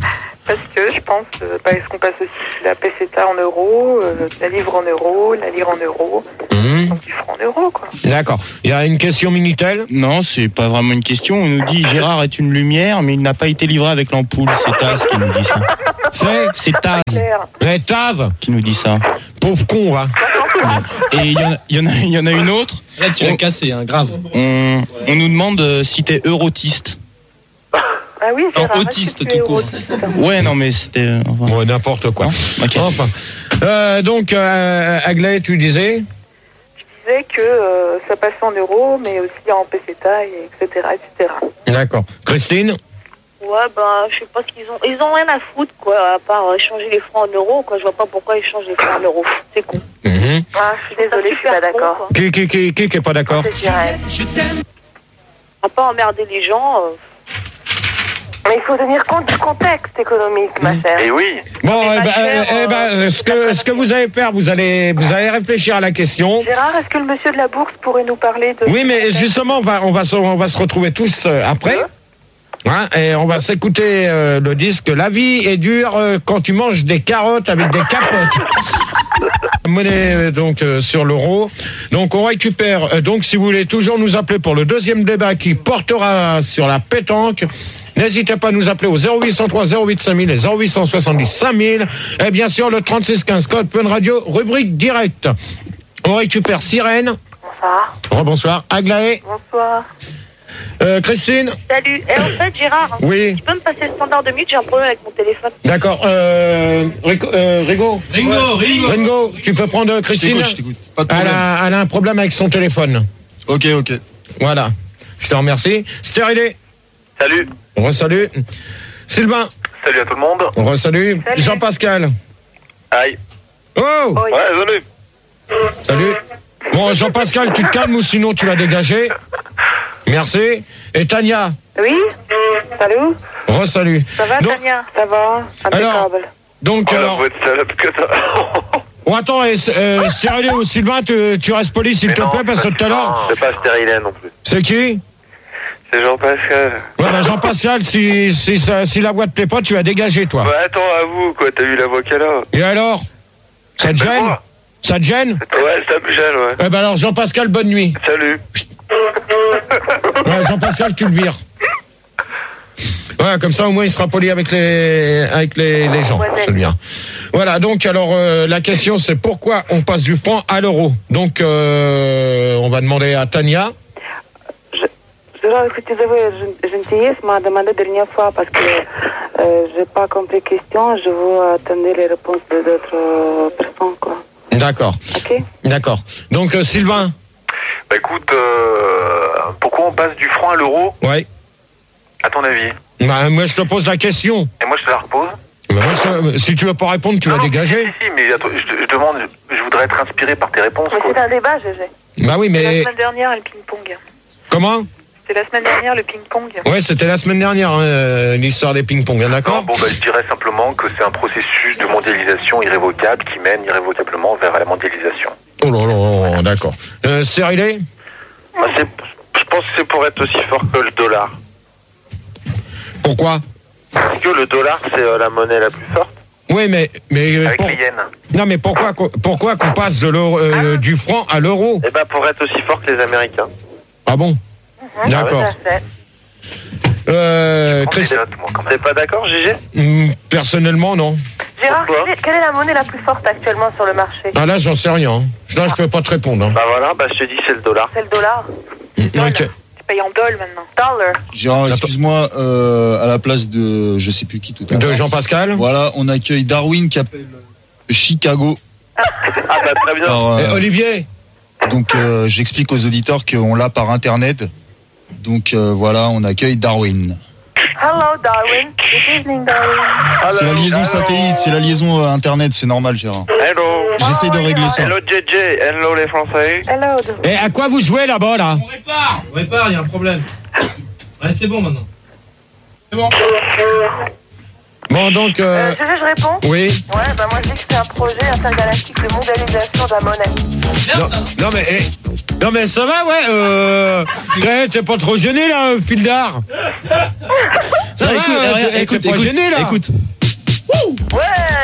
Parce que je pense, euh, parce qu'on passe aussi la peseta en euros, euh, la livre en euros, la lire en euros, Mmh. donc du franc en euros, quoi. D'accord. Il y a une question Minitel? Non, c'est pas vraiment une question. On nous dit Gérard est une lumière, mais il n'a pas été livré avec l'ampoule. C'est Taz qui nous dit ça. C'est C'est Taz Claire. Les Taz. qui nous dit ça. Pauvre con, va. Et il y, en a- il y en a, il y en a une autre. Là, tu l'as cassé, hein, grave. On, on nous demande euh, si t'es eurotiste. Ah oui, Non, Gérard, est-ce autiste, que tu es tout court. autiste? Ouais, non, mais c'était. euh, enfin, Bon, n'importe quoi. non Ok. Enfin. Euh, donc, euh, Aglaé, tu disais? Je disais que euh, ça passait en euros, mais aussi en peseta, et etc., et cetera. D'accord. Christine? Ouais, bah, je sais pas ce qu'ils ont. Ils ont rien à foutre, quoi, à part euh, changer les francs en euros, quoi. Je vois pas pourquoi ils changent les francs en euros. C'est con. Mhm. Ah, je suis désolée, je suis pas d'accord. Con, quoi. Qui, qui, qui, qui, qui est pas d'accord? C'est Gérard. À pas emmerder les gens. euh, Mais il faut tenir compte du contexte économique, ma chère. Et oui. Bon, Mais eh ben, pas cher, eh ben, euh, ce que, ce que vous allez faire, vous allez, vous allez réfléchir à la question. Gérard, est-ce que le monsieur de la bourse pourrait nous parler de... Oui, mais justement, on va, on va, se, on va se retrouver tous euh, après. Hein, et on va s'écouter euh, le disque. La vie est dure euh, quand tu manges des carottes avec des capotes. Monnaie euh, donc euh, sur l'euro. Donc on récupère. euh, donc si vous voulez toujours nous appeler pour le deuxième débat qui portera sur la pétanque. N'hésitez pas à nous appeler au zéro huit cent trois zéro huit cinq mille et zéro huit cent soixante-dix cinq mille. Et bien sûr le trente-six quinze code Fun Radio, rubrique direct. On récupère Sirène. Bonsoir. Rebonsoir. Aglaé. Bonsoir. Euh, Christine. Salut. Et en fait, Gérard, Oui. tu peux me passer le standard de minutes? J'ai un problème avec mon téléphone. D'accord. Euh, Rico, euh, Rigo. Ringo, Ringo. Ringo, tu peux prendre Je Christine. t'écoute, je t'écoute. Pas de Elle problème. a, elle a un problème avec son téléphone. Ok, ok. Voilà. Je te remercie. Stérilé. Salut. On resalue. Sylvain. Salut à tout le monde. On resalue. Salut. Jean-Pascal. Aïe. Oh. Oui. Ouais, salut. Salut. Bon, Jean-Pascal, tu te calmes ou sinon tu vas dégager. Merci. Et Tania. Oui. Salut. Resalue. Ça va, Donc- Tania? Ça va. Impeccable. Donc, Oh, la alors. boîte salope que ça. Oh, attends, et, euh, Stérilé ou Sylvain, tu, tu restes poli s'il Mais te non, plaît, parce que c'est tout à l'heure. C'est pas stérilène non plus. C'est qui? C'est Jean-Pascal. Ouais, bah Jean-Pascal, si, si, ça- si la voix te plaît pas, tu vas dégager, toi. Bah attends, à vous, quoi, t'as eu la voix qu'elle a. Et alors? Ça te C'est gêne? moi. Ça te gêne? Ouais, ça me gêne, ouais. Eh ben alors, Jean-Pascal, bonne nuit. Salut. Ouais, Jean-Pascal, tu le vires. Ouais, comme ça, au moins, il sera poli avec les, avec les, les gens, Ouais, c'est bien. Voilà, donc, alors, euh, la question, c'est pourquoi on passe du franc à l'euro? Donc, euh, on va demander à Tania. Gérard, est-ce que tu avais gentillesse m'a demandé la dernière fois parce que euh, j'ai pas compris la question. Je veux attendre les réponses de d'autres euh, personnes, quoi. D'accord, Ok? d'accord. Donc, euh, Sylvain. Bah écoute, euh, pourquoi on passe du franc à l'euro, Ouais. à ton avis? Bah, moi, je te pose la question. Et moi, je te la repose. Bah, moi, je te- si tu veux pas répondre, tu Non, vas non, dégager. Si, si, si, mais attends, je, je demande, je, je voudrais être inspiré par tes réponses, Mais quoi. c'est un débat, Gégé. Bah oui, La mais semaine dernière, le ping-pong. comment? C'est la semaine dernière, le ping-pong. Ouais, c'était la semaine dernière, hein, euh, l'histoire des ping-pong, hein, Non, d'accord? bon, bah, je dirais simplement que c'est un processus de mondialisation irrévocable qui mène irrévocablement vers la mondialisation. Oh là là, là, d'accord. Euh, Stérilé? Bah, c'est- je pense que c'est pour être aussi fort que le dollar. Pourquoi? Parce que le dollar, c'est euh, la monnaie la plus forte. Oui, mais, mais euh, Avec pour- les yens. non, mais pourquoi, qu'on- pourquoi qu'on passe de l'euro, euh, du franc à l'euro? Et bah pour être aussi fort que les Américains. Ah bon? D'accord. Tout à fait. Euh, Prends des Christ- notes, moi, quand même. T'es pas d'accord, Gégé? Hmm, personnellement, non. Gérard, Pourquoi quelle est, quelle est la monnaie la plus forte actuellement sur le marché? Ah là, j'en sais rien. hein. Là, je peux pas te répondre. hein. Bah voilà, bah je te dis c'est le dollar. C'est le dollar. Ok. Tu payes en dollars maintenant. Dollar. Gérard, excuse-moi, euh, à la place de je sais plus qui tout à l'heure. De Jean-Pascal? Voilà, on accueille Darwin qui appelle Chicago. Ah bah très bien. Alors, euh, Eh, Olivier? donc euh, j'explique aux auditeurs qu'on l'a par internet. Donc euh, voilà, on accueille Darwin. Hello, Darwin. Good evening, Darwin. C'est la liaison satellite, c'est la liaison euh, internet, c'est normal, Gérard. Hello. J'essaie de régler ça. Hello J J, hello les Français. Hello. Et à quoi vous jouez là-bas, là? On répare, il y a un problème. Ouais, c'est bon maintenant. Bon, donc... Euh, Euh, Gégé, je réponds? oui. Ouais, bah moi je dis que c'est un projet intergalactique de mondialisation de la monnaie. Non, non, mais... eh, non, mais ça va, ouais. Euh, t'es, t'es pas trop gêné, là, fil d'art? Ça Non, va, écoute, euh, regarde, t'es- écoute, t'es pas écoute, gêné, là? écoute. Ouais.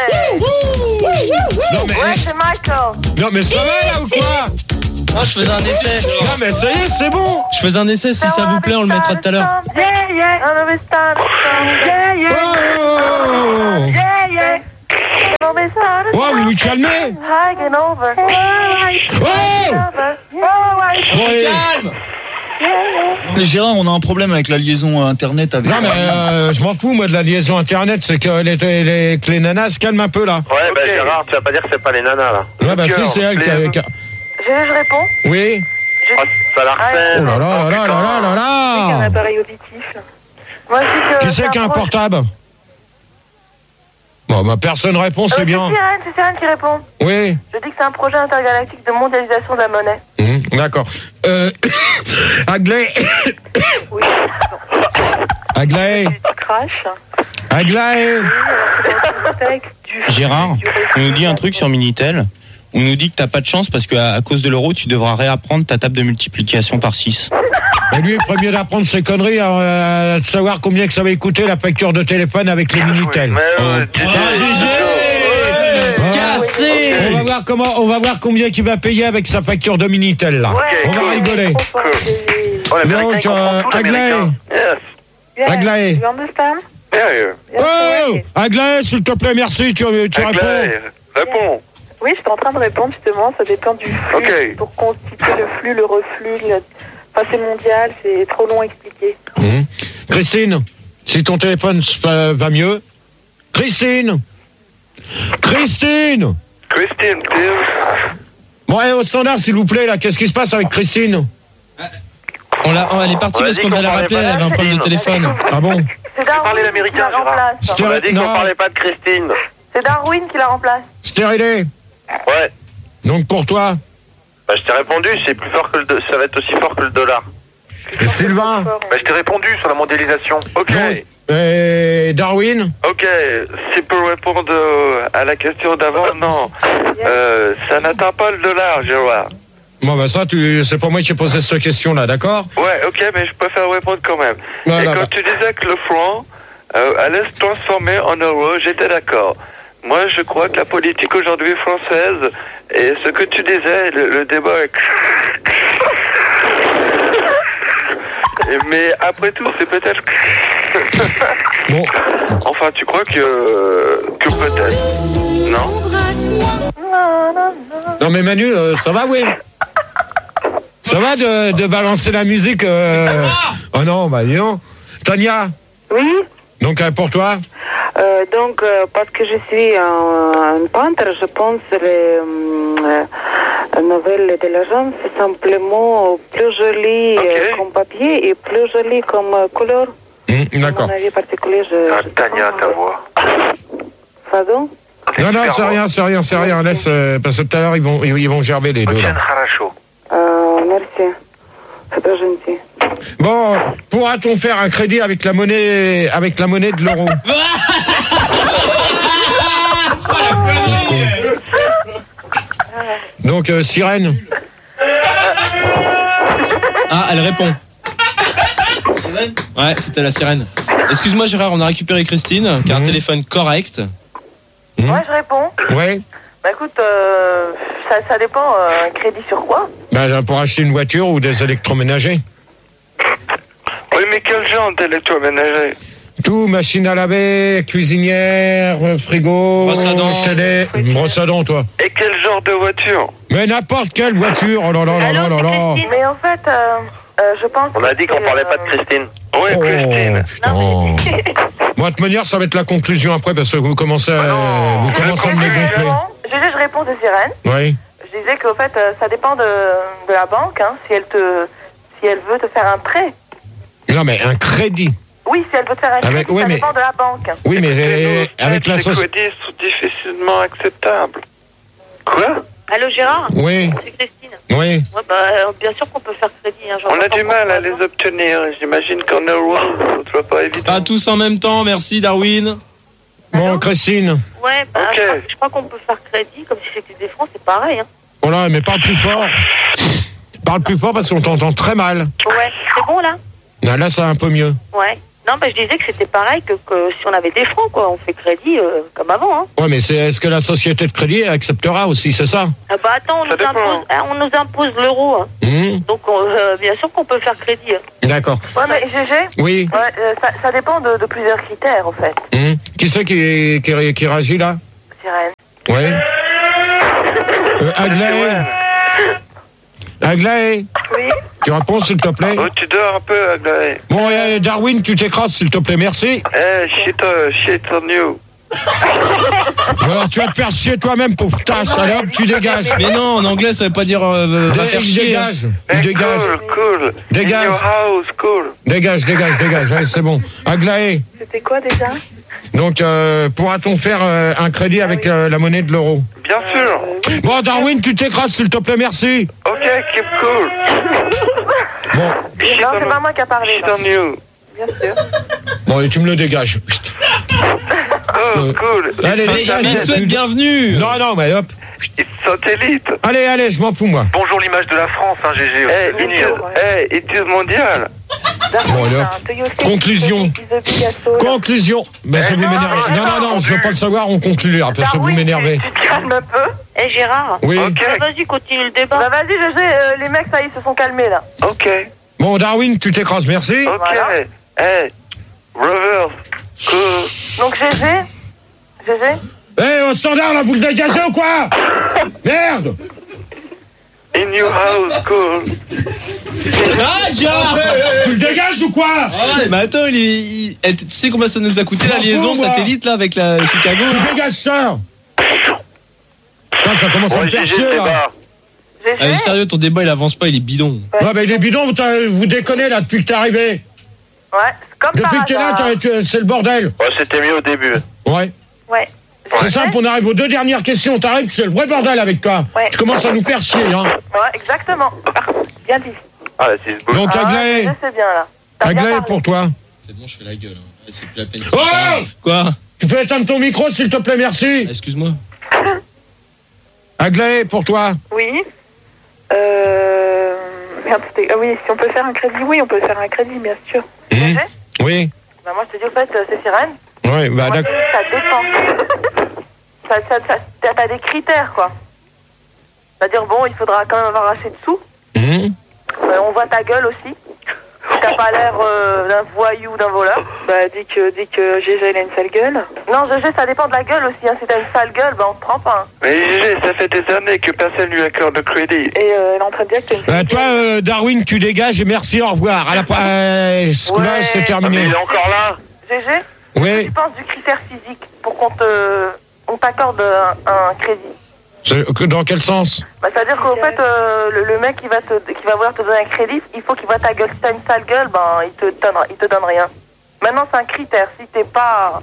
Non mais, Ouais, c'est Michael. non mais ça va là ou quoi? Ah, je faisais un essai. Non mais ça y est, c'est bon. Je faisais un essai, si ça vous plaît, on le mettra tout à l'heure. Yeah, yeah. On avait ça, yeah, yeah. Oh, Yeah, yeah. On avait ça. oh, vous vous calmez. Hiking over. Oh, Oh, ouais. Calme. Mais Gérard, on a un problème avec la liaison euh, internet avec. Non mais euh, je m'en fous moi de la liaison internet, c'est que les, les, que les nanas se calment un peu là. Ouais, bah Gérard, tu vas pas dire que c'est pas les nanas là. Ouais bah si, c'est elle qui a... qui a- Je, je réponds. Oui. Oh, ça la refait. Oh là là là là là là là Un là. appareil auditif. Moi, je dis que Qui c'est qui a un portable? Bon bah personne répond, c'est bien. C'est Sirène, c'est Sirène qui répond. Oui. Je dis que c'est un projet intergalactique de mondialisation de la monnaie. Mmh, d'accord. Euh, Aglaé. Oui. Aglaé. Crash. Aglaé. Gérard, on nous dit un truc sur Minitel. On nous dit que t'as pas de chance parce qu'à à cause de l'euro, tu devras réapprendre ta table de multiplication par six. Et lui, le premier d'apprendre ses conneries, euh, de savoir combien que ça va coûter la facture de téléphone avec les Minitel. Mais ouais, Ah, G G. Cassé. On va voir comment, on va voir combien il va payer avec sa facture de Minitel là. On va rigoler. Oh, l'américain, Donc, il comprend euh, tout, Aglaé. l'américain. Yes. Aglaé. You understand? Yeah, yeah. Oh, Aglaé, s'il te plaît, merci. Tu, tu réponds. Aglaé, réponds. Oui, je suis en train de répondre justement, ça dépend du flux. Ok. Pour constituer le flux, le reflux, le... enfin c'est mondial, c'est trop long à expliquer. Mmh. Christine, si ton téléphone va va mieux. Christine. Christine. Christine, please. Bon, allez, au standard, s'il vous plaît, là, qu'est-ce qui se passe avec Christine? On l'a, on- elle est partie On a parce dit qu'on qu'on devait la parlait rappeler, pas elle avait un problème de d'Argentine. téléphone. Ah bon? C'est Darwin parlais qui l'américain, la remplace. C'était- On a dit qu'on Non. parlait pas de Christine. C'est Darwin qui la remplace. Stérilé. Ouais. Donc pour toi, Bah, je t'ai répondu, c'est plus fort que le do- ça va être aussi fort que le dollar. et Sylvain. Bah, je t'ai répondu sur la mondialisation. Ok. Donc, et Darwin. Ok, si pour répondre euh, à la question d'avant, non. Euh, ça n'atteint pas le dollar, Gérard. Bon, bah ça, tu... c'est pas moi qui ai posé cette question-là, d'accord? Ouais, ok, mais je préfère répondre quand même. Non, Et non, quand non. tu disais que le franc euh, allait se transformer en euro, j'étais d'accord. Moi, je crois que la politique aujourd'hui française, et ce que tu disais, le, le débat est... Mais après tout, c'est peut-être... Bon. Enfin, tu crois que... que peut-être. Non? Non, mais Manu, euh, ça va, oui? Ça va de, de balancer la musique euh... Oh non, bah dis donc. Tania? Oui. Donc, euh, pour toi? Euh, donc, euh, parce que je suis un, un peintre, je pense que les euh, nouvelles de l'agence c'est simplement plus jolies Ok. euh, comme papier et plus jolies comme euh, couleur. Hum, d'accord. Mon avis particulier, je... Ah, je Tania, ta voix. Pardon? Non, non, c'est rien, c'est rien, c'est rien. Laisse, euh, parce que tout à l'heure, ils vont, ils, ils vont gerber les deux, là. Euh, merci. C'est très gentil. Bon, pourra-t-on faire un crédit avec la monnaie, avec la monnaie de l'euro? Donc, euh, Sirène. Ah, elle répond. Ouais, c'était la sirène. Excuse-moi Gérard, on a récupéré Christine, qui a un téléphone correct. Moi, je réponds. Ouais. Bah écoute, euh, ça, ça dépend, euh, un crédit sur quoi? Ben, pour acheter une voiture ou des électroménagers. Oui, mais quel genre d'électroménager? Tout, machine à laver, cuisinière, euh, frigo, Brosse à dents. télé, brosse à dents, toi. Et quel genre de voiture? Mais n'importe quelle voiture, oh là là là là là là. Mais en fait, euh, euh, je pense On a dit qu'on que, parlait pas euh, de Christine. Oui, Oh, Christine. putain. Moi, de toute manière, ça va être la conclusion après, parce que vous commencez à, vous commencez à me Je gonfler. réponds, je dis, je réponds de Sirène. Oui. Je disais qu'au fait, euh, ça dépend de, de la banque, hein, si elle te, si elle veut te faire un prêt. Non, mais un crédit. Oui, si elle veut te faire un crédit, Avec- ouais, ça mais- dépend de la banque. Oui, mais euh, avec la Les sauce. crédits sont difficilement acceptables. Quoi? Allô Gérard? Oui, C'est Christine. oui. Ouais, bah, euh, bien sûr qu'on peut faire crédit. Hein, j'en On a entends du mal à pas. les obtenir. J'imagine qu'en euros, ce soit pas évident. Pas tous en même temps, merci Darwin. Bon, Christine. Ouais, bah, Ok. je, crois, je crois qu'on peut faire crédit comme si c'était des francs, c'est pareil. Hein. Oh là, mais parle plus fort. Parle plus fort parce qu'on t'entend très mal. Ouais, c'est bon là? Là, là, ça va un peu mieux. Ouais. Non, ben je disais que c'était pareil que, que si on avait des francs, quoi. On fait crédit euh, comme avant, hein. Ouais, mais c'est, est-ce que la société de crédit acceptera aussi, c'est ça? Ah bah attends, on, nous impose, hein, on nous impose l'euro. Hein. Mmh. Donc on, euh, bien sûr qu'on peut faire crédit. Hein. D'accord. Ouais, mais G G, Oui. ouais, euh, ça, ça dépend de, de plusieurs critères, en fait. Mmh. Qui c'est qui, qui, qui réagit là? Sirène. Oui. Euh, Aglaé. Aglaé. Oui. Tu réponds s'il te plaît? Oh, tu dors un peu, Aglaé. Bon, et Darwin, tu t'écrases s'il te plaît, merci. Eh, shit, uh, shit on you. Alors tu vas te faire chier toi-même, pauvre tasse, allez hop, tu dégages. Mais non, en anglais, ça veut pas dire euh, va Dé- faire il chier. dégage, Eh, il dégage, cool, cool. Dégage. In your house, cool. dégage, dégage, dégage, allez, c'est bon. Aglaé, C'était quoi déjà? donc euh, pourra-t-on faire euh, un crédit avec euh, la monnaie de l'euro? Bien sûr. Bon, Darwin, tu t'écrases s'il te plaît, merci. Ok, keep cool. Bon, Shit Non, on, c'est pas moi qui a parlé. shit là. on you. Bien sûr. bon, et tu me le dégages. Oh, Euh, cool. Allez, Mais dégage. il te souhaite bienvenue. Non, non, mais hop. It's satellite. Allez, allez, je m'en fous, moi. Bonjour l'image de la France, hein, G G. aux Eh, États-Unis, it hein. is, eh, it is mondial. Bon, allez, hop. Conclusion. Conclusion. Ben, ça vous m'énerve. Non, non, non, je veux pas le savoir, on conclut là, parce que vous m'énervez. Tu te calmes un peu. Eh Gérard. Oui. Ok, Euh, Vas-y, continue le débat. Bah vas-y, G G, euh, les mecs, ça y est, se sont calmés, là. ok, Bon, Darwin, tu t'écrases, merci. ok. Voilà. Eh, reverse, cool. Donc G G, G G, Eh, au standard, là, vous le dégagez ou quoi? Merde. In your house, cool. Ah, Gérard. Tu le dégages ou quoi? Ah ouais, mais attends, il, est- il- eh, tu sais combien ça nous a coûté la M'en liaison fous, moi. satellite là avec la Chicago là? Tu dégages ça. Ah, ça commence à me Ouais, faire G G, chier, c'est là. bas. G Ah, G. sérieux, ton débat il avance pas, il est bidon. Ouais, mais les bidons, vous, t'as- vous déconnez, là, depuis que t'es arrivé. Ouais, c'est comme Depuis par que t'es là, hasard. t'as- tu- c'est le bordel. Ouais, c'était mieux au début. Ouais. Ouais. C'est simple, on arrive aux deux dernières questions. T'arrives, c'est le vrai bordel avec toi. Ouais. Tu commences à nous faire chier, hein. Ouais, exactement. Bien dit. Ah, là, c'est ce beau. Donc, Ah, Aglaé, G G, c'est bien, là. T'as bien Aglaé parlé. pour toi. C'est bon, je fais la gueule. Hein. C'est plus la peine. Oh! Quoi? Tu peux éteindre ton micro, s'il te plaît, merci. Excuse-moi. Aglaé, pour toi. Oui. Euh... Merde, c'était... Ah oui, si on peut faire un crédit, oui, on peut faire un crédit, bien sûr. Mmh. Oui. Bah moi, je te dis, au fait, euh, c'est Sirène. Oui, bah Moi, je te d'accord. dis, ça dépend. ça, ça, ça, t'as t'as des critères, quoi. C'est-à-dire, bon, il faudra quand même avoir assez de sous. Mmh. Euh, on voit ta gueule aussi. T'as pas l'air euh, d'un voyou ou d'un voleur. Bah, dis que, dis que G G, il a une sale gueule. Non, G G, ça dépend de la gueule aussi. Hein. Si t'as une sale gueule, bah on te prend pas. Hein. Mais G G, ça fait des années que personne lui accorde de crédit. Et euh, elle est en train de dire que t'as une Euh, sale toi, gueule. euh, Darwin, tu dégages et merci, au revoir. À la euh, ce coup-là, Ouais. c'est Ah, mais terminé. il est encore là. G G, Oui. tu penses du critère physique pour qu'on te, on t'accorde un, un crédit. C'est- que- Dans quel sens? Bah, c'est-à-dire qu'en fait, euh, le, le mec qui va, te, qui va vouloir te donner un crédit, il faut qu'il voit ta gueule. Si t'as une sale gueule, ben, il te donne, il te donne rien. Maintenant, c'est un critère. Si t'es pas...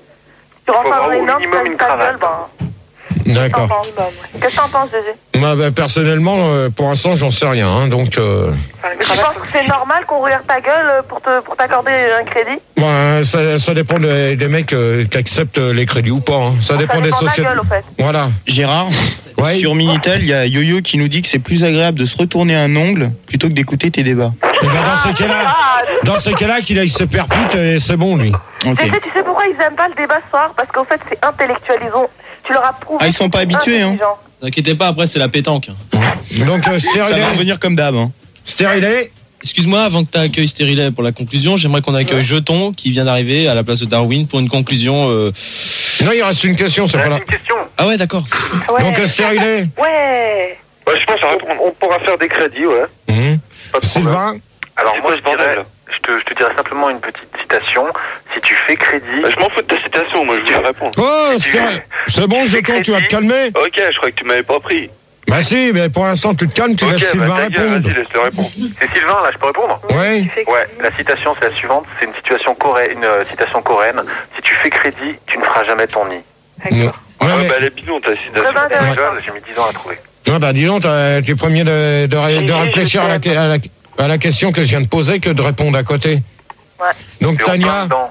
Si tu rentres Faut pas dans avoir les au normes, si minimum t'as une une sale cravate. gueule, ben... D'accord. Qu'est-ce que t'en penses, Qu'est-ce que t'en penses, G G? Moi, bah, personnellement, euh, pour l'instant, j'en sais rien. Hein, donc, euh, Enfin, une Tu cravate, penses que c'est normal qu'on regarde ta gueule euh, pour te, pour t'accorder un crédit? bah, ça, ça dépend des, des mecs euh, qui acceptent euh, les crédits ou pas. Hein. Ça dépend Ça des dépend de la sociétés. gueule, au fait. Voilà. Gérard, Ouais. sur Minitel, il y a Yo-Yo qui nous dit que c'est plus agréable de se retourner un ongle plutôt que d'écouter tes débats. Et ben, dans ces cas-là, Ah, dans ces cas-là, qu'il aille se perpute et c'est bon, lui. Ok. G G, tu sais pourquoi ils aiment pas le débat ce soir? Parce qu'au fait, c'est intellectuel. Ils ont... Tu leur as prouvé. Ah, ils sont pas que c'est habitués, hein. intelligent. N'inquiétez pas, après c'est la pétanque. hein. Donc, euh, Ça va stérilé. revenir comme d'hab. Hein. Stérilé. Excuse-moi, avant que tu accueilles Stérilet pour la conclusion, j'aimerais qu'on accueille Jeton qui vient d'arriver à la place de Darwin pour une conclusion. euh, Non, il reste une question, c'est pas là. Une question. Ah ouais, d'accord. Ouais. Donc, euh, stérilé. Ouais. Ouais, je pense qu'on on pourra faire des crédits, ouais. Mmh. Pas de problème. Sylvain. Alors C'est moi, quoi je, ce bordel, dirais, là je, te, je te dirais simplement une petite citation. Si tu fais crédit... Bah, je m'en fous de ta citation, moi je voulais répondre. Oh, tu- stéri- c'est bon, Jeton, tu vas te calmer. Ok, je crois que tu m'avais pas pris. Bah si, mais pour l'instant, tu te calmes, tu Ok, laisses bah Sylvain ta gueule, répondre. vas-y, laisse-le répondre. C'est Sylvain, là, je peux répondre? Oui. Tu fais Ouais, crédit. la citation, c'est la suivante. C'est une situation coréenne, une euh, citation coréenne. Si tu fais crédit, tu ne feras jamais ton nid. Non. D'accord. Ouais, Ouais, mais- bah elle est bidon ta citation. Très bien, Ouais. intéressant. J'ai mis dix ans à la trouver. Non, bah dis donc, t'as- tu es premier de, de, ré- de Oui, réfléchir je à la, sais. à, la, à la question que je viens de poser que de répondre à côté. Ouais. Donc Et on parle Tania, dedans.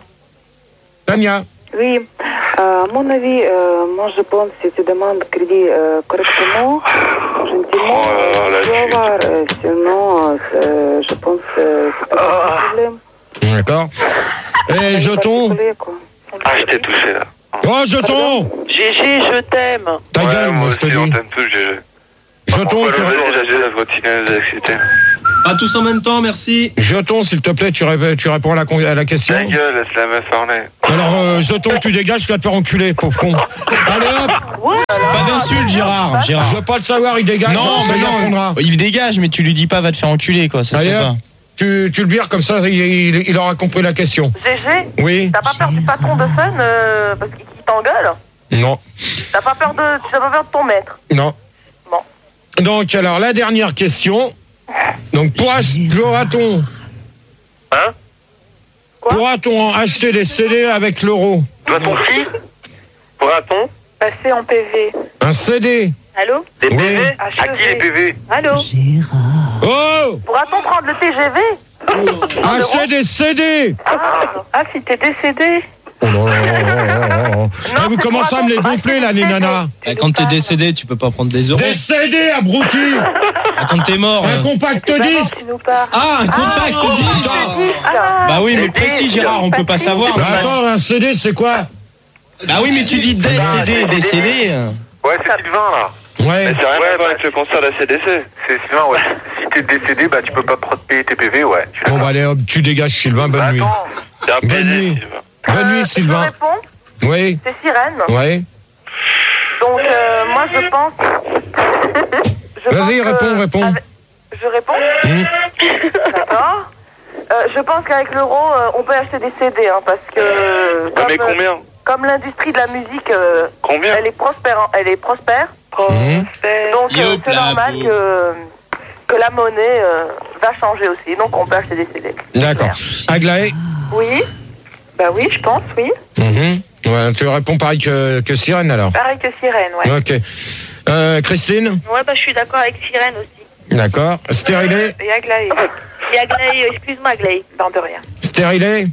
Tania, Oui. Euh, à mon avis, euh, moi je pense que si tu demandes crédit euh, correctement, gentiment, Oh là là, la tu vas chute. avoir. Euh, sinon, euh, c'est- je pense que c'est pas un problème. d'accord. Et jeton. Ah, je t'ai touché là. Oh, jeton. Gégé, je t'aime. Ta Ouais, gueule, moi je te aussi, on dis. t'aime tous, Gégé. Jeton, tu Vas-y, Gégé, je continue à nous exciter. Pas tous en même temps, merci. Jeton, s'il te plaît, tu, ré- tu réponds à la, con- à la question. Ta gueule, laisse la meuf parler. Alors, euh, jeton, tu dégages, tu vas te faire enculer, pauvre con. Allez hop. Pas d'insulte, Gérard. Gérard. Je veux pas le savoir, il dégage. Non, ça mais y non. répondra. Il dégage, mais tu lui dis pas va te faire enculer, quoi. Ça se Allez fait hop. pas. Tu, tu le vires comme ça, il, il, il aura compris la question. Gégé, Oui. t'as pas peur du patron de Fun euh, parce qu'il qu'il t'engueule? Non. T'as pas peur de, t'as pas peur de ton maître? Non. Bon. Donc, alors, la dernière question. Donc, pourra- pourra-t-on Hein pourra-t-on acheter des C D avec l'euro? Doit-on qui Pourra-t-on Passer en P V. Un C D? Allô? Des Oui. P V À qui les P V Allô? Oh! Pourra-t-on prendre le T G V? Acheter des C D! Ah, si t'es décédé? Oh non, non, non, non, non. Eh, vous commencez à me les gonfler là, les nanas. Bah, quand t'es décédé, tu peux pas prendre des euros. Des C D, abruti! Bah, quand t'es mort. Un euh. compact Maman, disque! tu nous parles. Ah, un compact disque. Ah, Bah oui, mais précis, Gérard, on peut pas savoir. Bah, attends, un C D, c'est quoi? Bah oui, mais tu dis décédé, décédé. Ouais, c'est Sylvain là. Ouais. Mais c'est rien à voir avec le concert de la C D C. C'est Sylvain, ouais. Si t'es décédé, bah tu peux pas payer tes P V, ouais. Je suis Bon, d'accord. bah, allez, hop, tu dégages, Sylvain, bonne Bah, nuit. attends. C'est un Bonne baiser, nuit. Sylvain. Bonne nuit, Euh, Sylvain. Je réponds, Oui, c'est Sirène. oui. Donc, euh, moi, je pense. je Vas-y, pense que réponds, réponds. avec- Je réponds. Mmh. D'accord. Euh, je pense qu'avec l'euro, euh, on peut acheter des C D, hein, parce que. Ouais, comme, mais combien euh, Comme l'industrie de la musique, euh, Combien elle est prospère. hein, Elle est prospère. Mmh. Donc, euh, Yop, c'est là, normal boum. que, que la monnaie euh, va changer aussi. Donc, on peut acheter des C D. D'accord. Aglaé? oui. Bah oui, je pense, oui. Mhm. Ouais, tu réponds pareil que, que Sirène alors. Pareil que Sirène, ouais. Ok. Euh, Christine? Ouais, bah je suis d'accord avec Sirène aussi. D'accord. Stérilé? Et Aglaé. Et Aglaé, excuse-moi Aglaé. Non, de rien. Stérilé?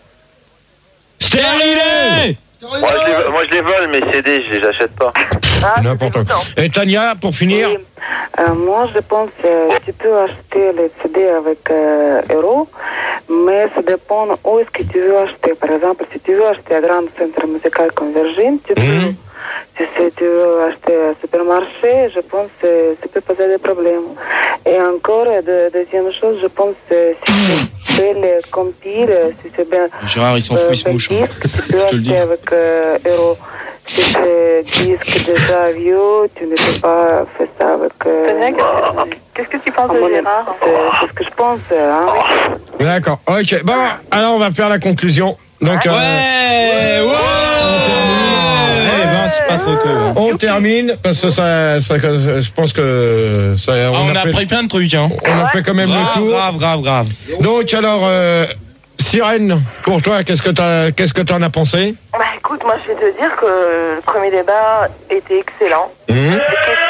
Stérilé! Moi je, les, moi je les vole, mes C D, je les achète pas. Ah, N'importe quoi. Et Tania, pour finir? Oui. Euh, moi, je pense que tu peux acheter les C D avec euh, euros, mais ça dépend où est-ce que tu veux acheter. Par exemple, si tu veux acheter à Grand Centre Musical comme Virgin, tu peux. Mhm. Si si tu veux acheter à supermarché, je pense que ça peut poser des problèmes. Et encore, de, deuxième chose, je pense que si tu fais les compiles, si c'est bien. Gérard, il s'en fout, il se mouche. hein. Disque, tu peux Je te le dis. acheter avec euh, euros. Si c'est disque déjà vieux, tu ne peux pas faire ça avec. Euh, Qu'est-ce que tu penses à de mon avis, Gérard? C'est c'est ce que je pense. Hein. D'accord. Ok. Bon, alors on va faire la conclusion. Donc, euh, Ouais, ouais. Eh ben, c'est pas trop tôt. hein. on termine parce que ça, ça- je pense que ça, Ah, on a fait, appris plein de trucs, hein. on a fait quand même le Grave, tour. grave, grave, grave. Donc alors, euh, Sirène, pour toi, qu'est-ce que t'as, qu'est-ce que t'en as pensé? Bah écoute, moi je vais te dire que le premier débat était excellent. Mhm.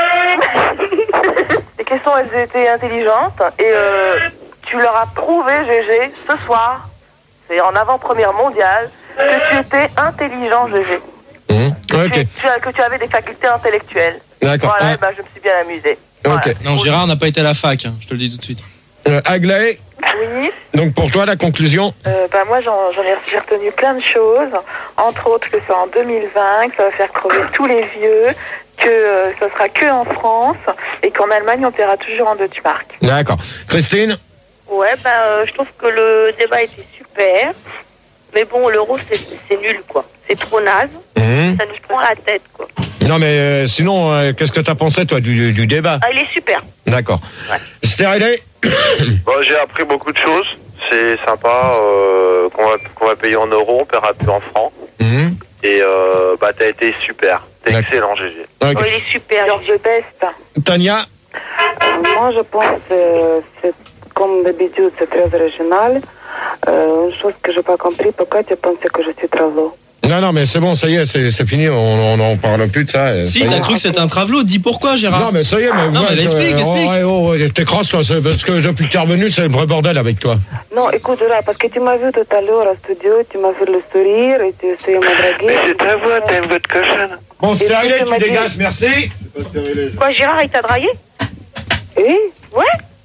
Les questions, elles étaient intelligentes et euh, tu leur as prouvé, G G, ce soir, c'est en avant-première mondiale, que tu étais intelligent, G G. Mhm. Ok. Tu, tu as, que tu avais des facultés intellectuelles. D'accord. Voilà, Ah. et ben, je me suis bien amusée. Ok. Non, Gérard n'a pas été à la fac, hein, je te le dis tout de suite. Euh, Aglaé, Oui. donc pour toi, la conclusion? Euh, bah moi j'en j'en ai j'ai retenu plein de choses, entre autres que c'est en deux mille vingt, que ça va faire crever tous les vieux, que euh, ça sera que en France et qu'en Allemagne on paiera toujours en Deutschmark. D'accord. Christine? Ouais, bah euh, je trouve que le débat était super, mais bon l'euro c'est c'est nul quoi, c'est trop naze, Mhm. ça nous prend la tête quoi. Non mais euh, sinon, euh, qu'est-ce que t'as pensé toi du, du, du débat? Ah il est super. D'accord. Stérilé? Bon, j'ai appris beaucoup de choses. C'est sympa euh, qu'on va, qu'on va payer en euros, on paiera plus en francs. Mhm. Et euh, bah t'as été super. T'es D'accord. excellent, G G. Ok. Oh, il est super, you're the best. Tania? Euh, moi, je pense que c'est comme d'habitude, c'est très original. Euh, une chose que je n'ai pas compris, pourquoi tu pensais que je suis travelo? Non, non, mais c'est bon, ça y est, c'est, c'est fini, on n'en parle plus de ça. euh, Si, ça y t'as est. cru que c'était un travelo, dis pourquoi, Gérard. Non, mais ça y est, mais Non, moi, mais je- explique, oh, explique. ouais, oh, ouais, t'écrases, toi, c'est parce que depuis que t'es revenu, c'est le vrai bordel avec toi. Non, écoute, là, parce que tu m'as vu tout à l'heure au studio, tu m'as fait le sourire et tu essayais de me draguer. Mais c'est ta voix, t'as une voix de cochonne. Bon, Et Stérilé, puis, tu tu m'as dit- dégages, merci. Quoi Gérard il t'a dragué? Oui, Ouais. oui.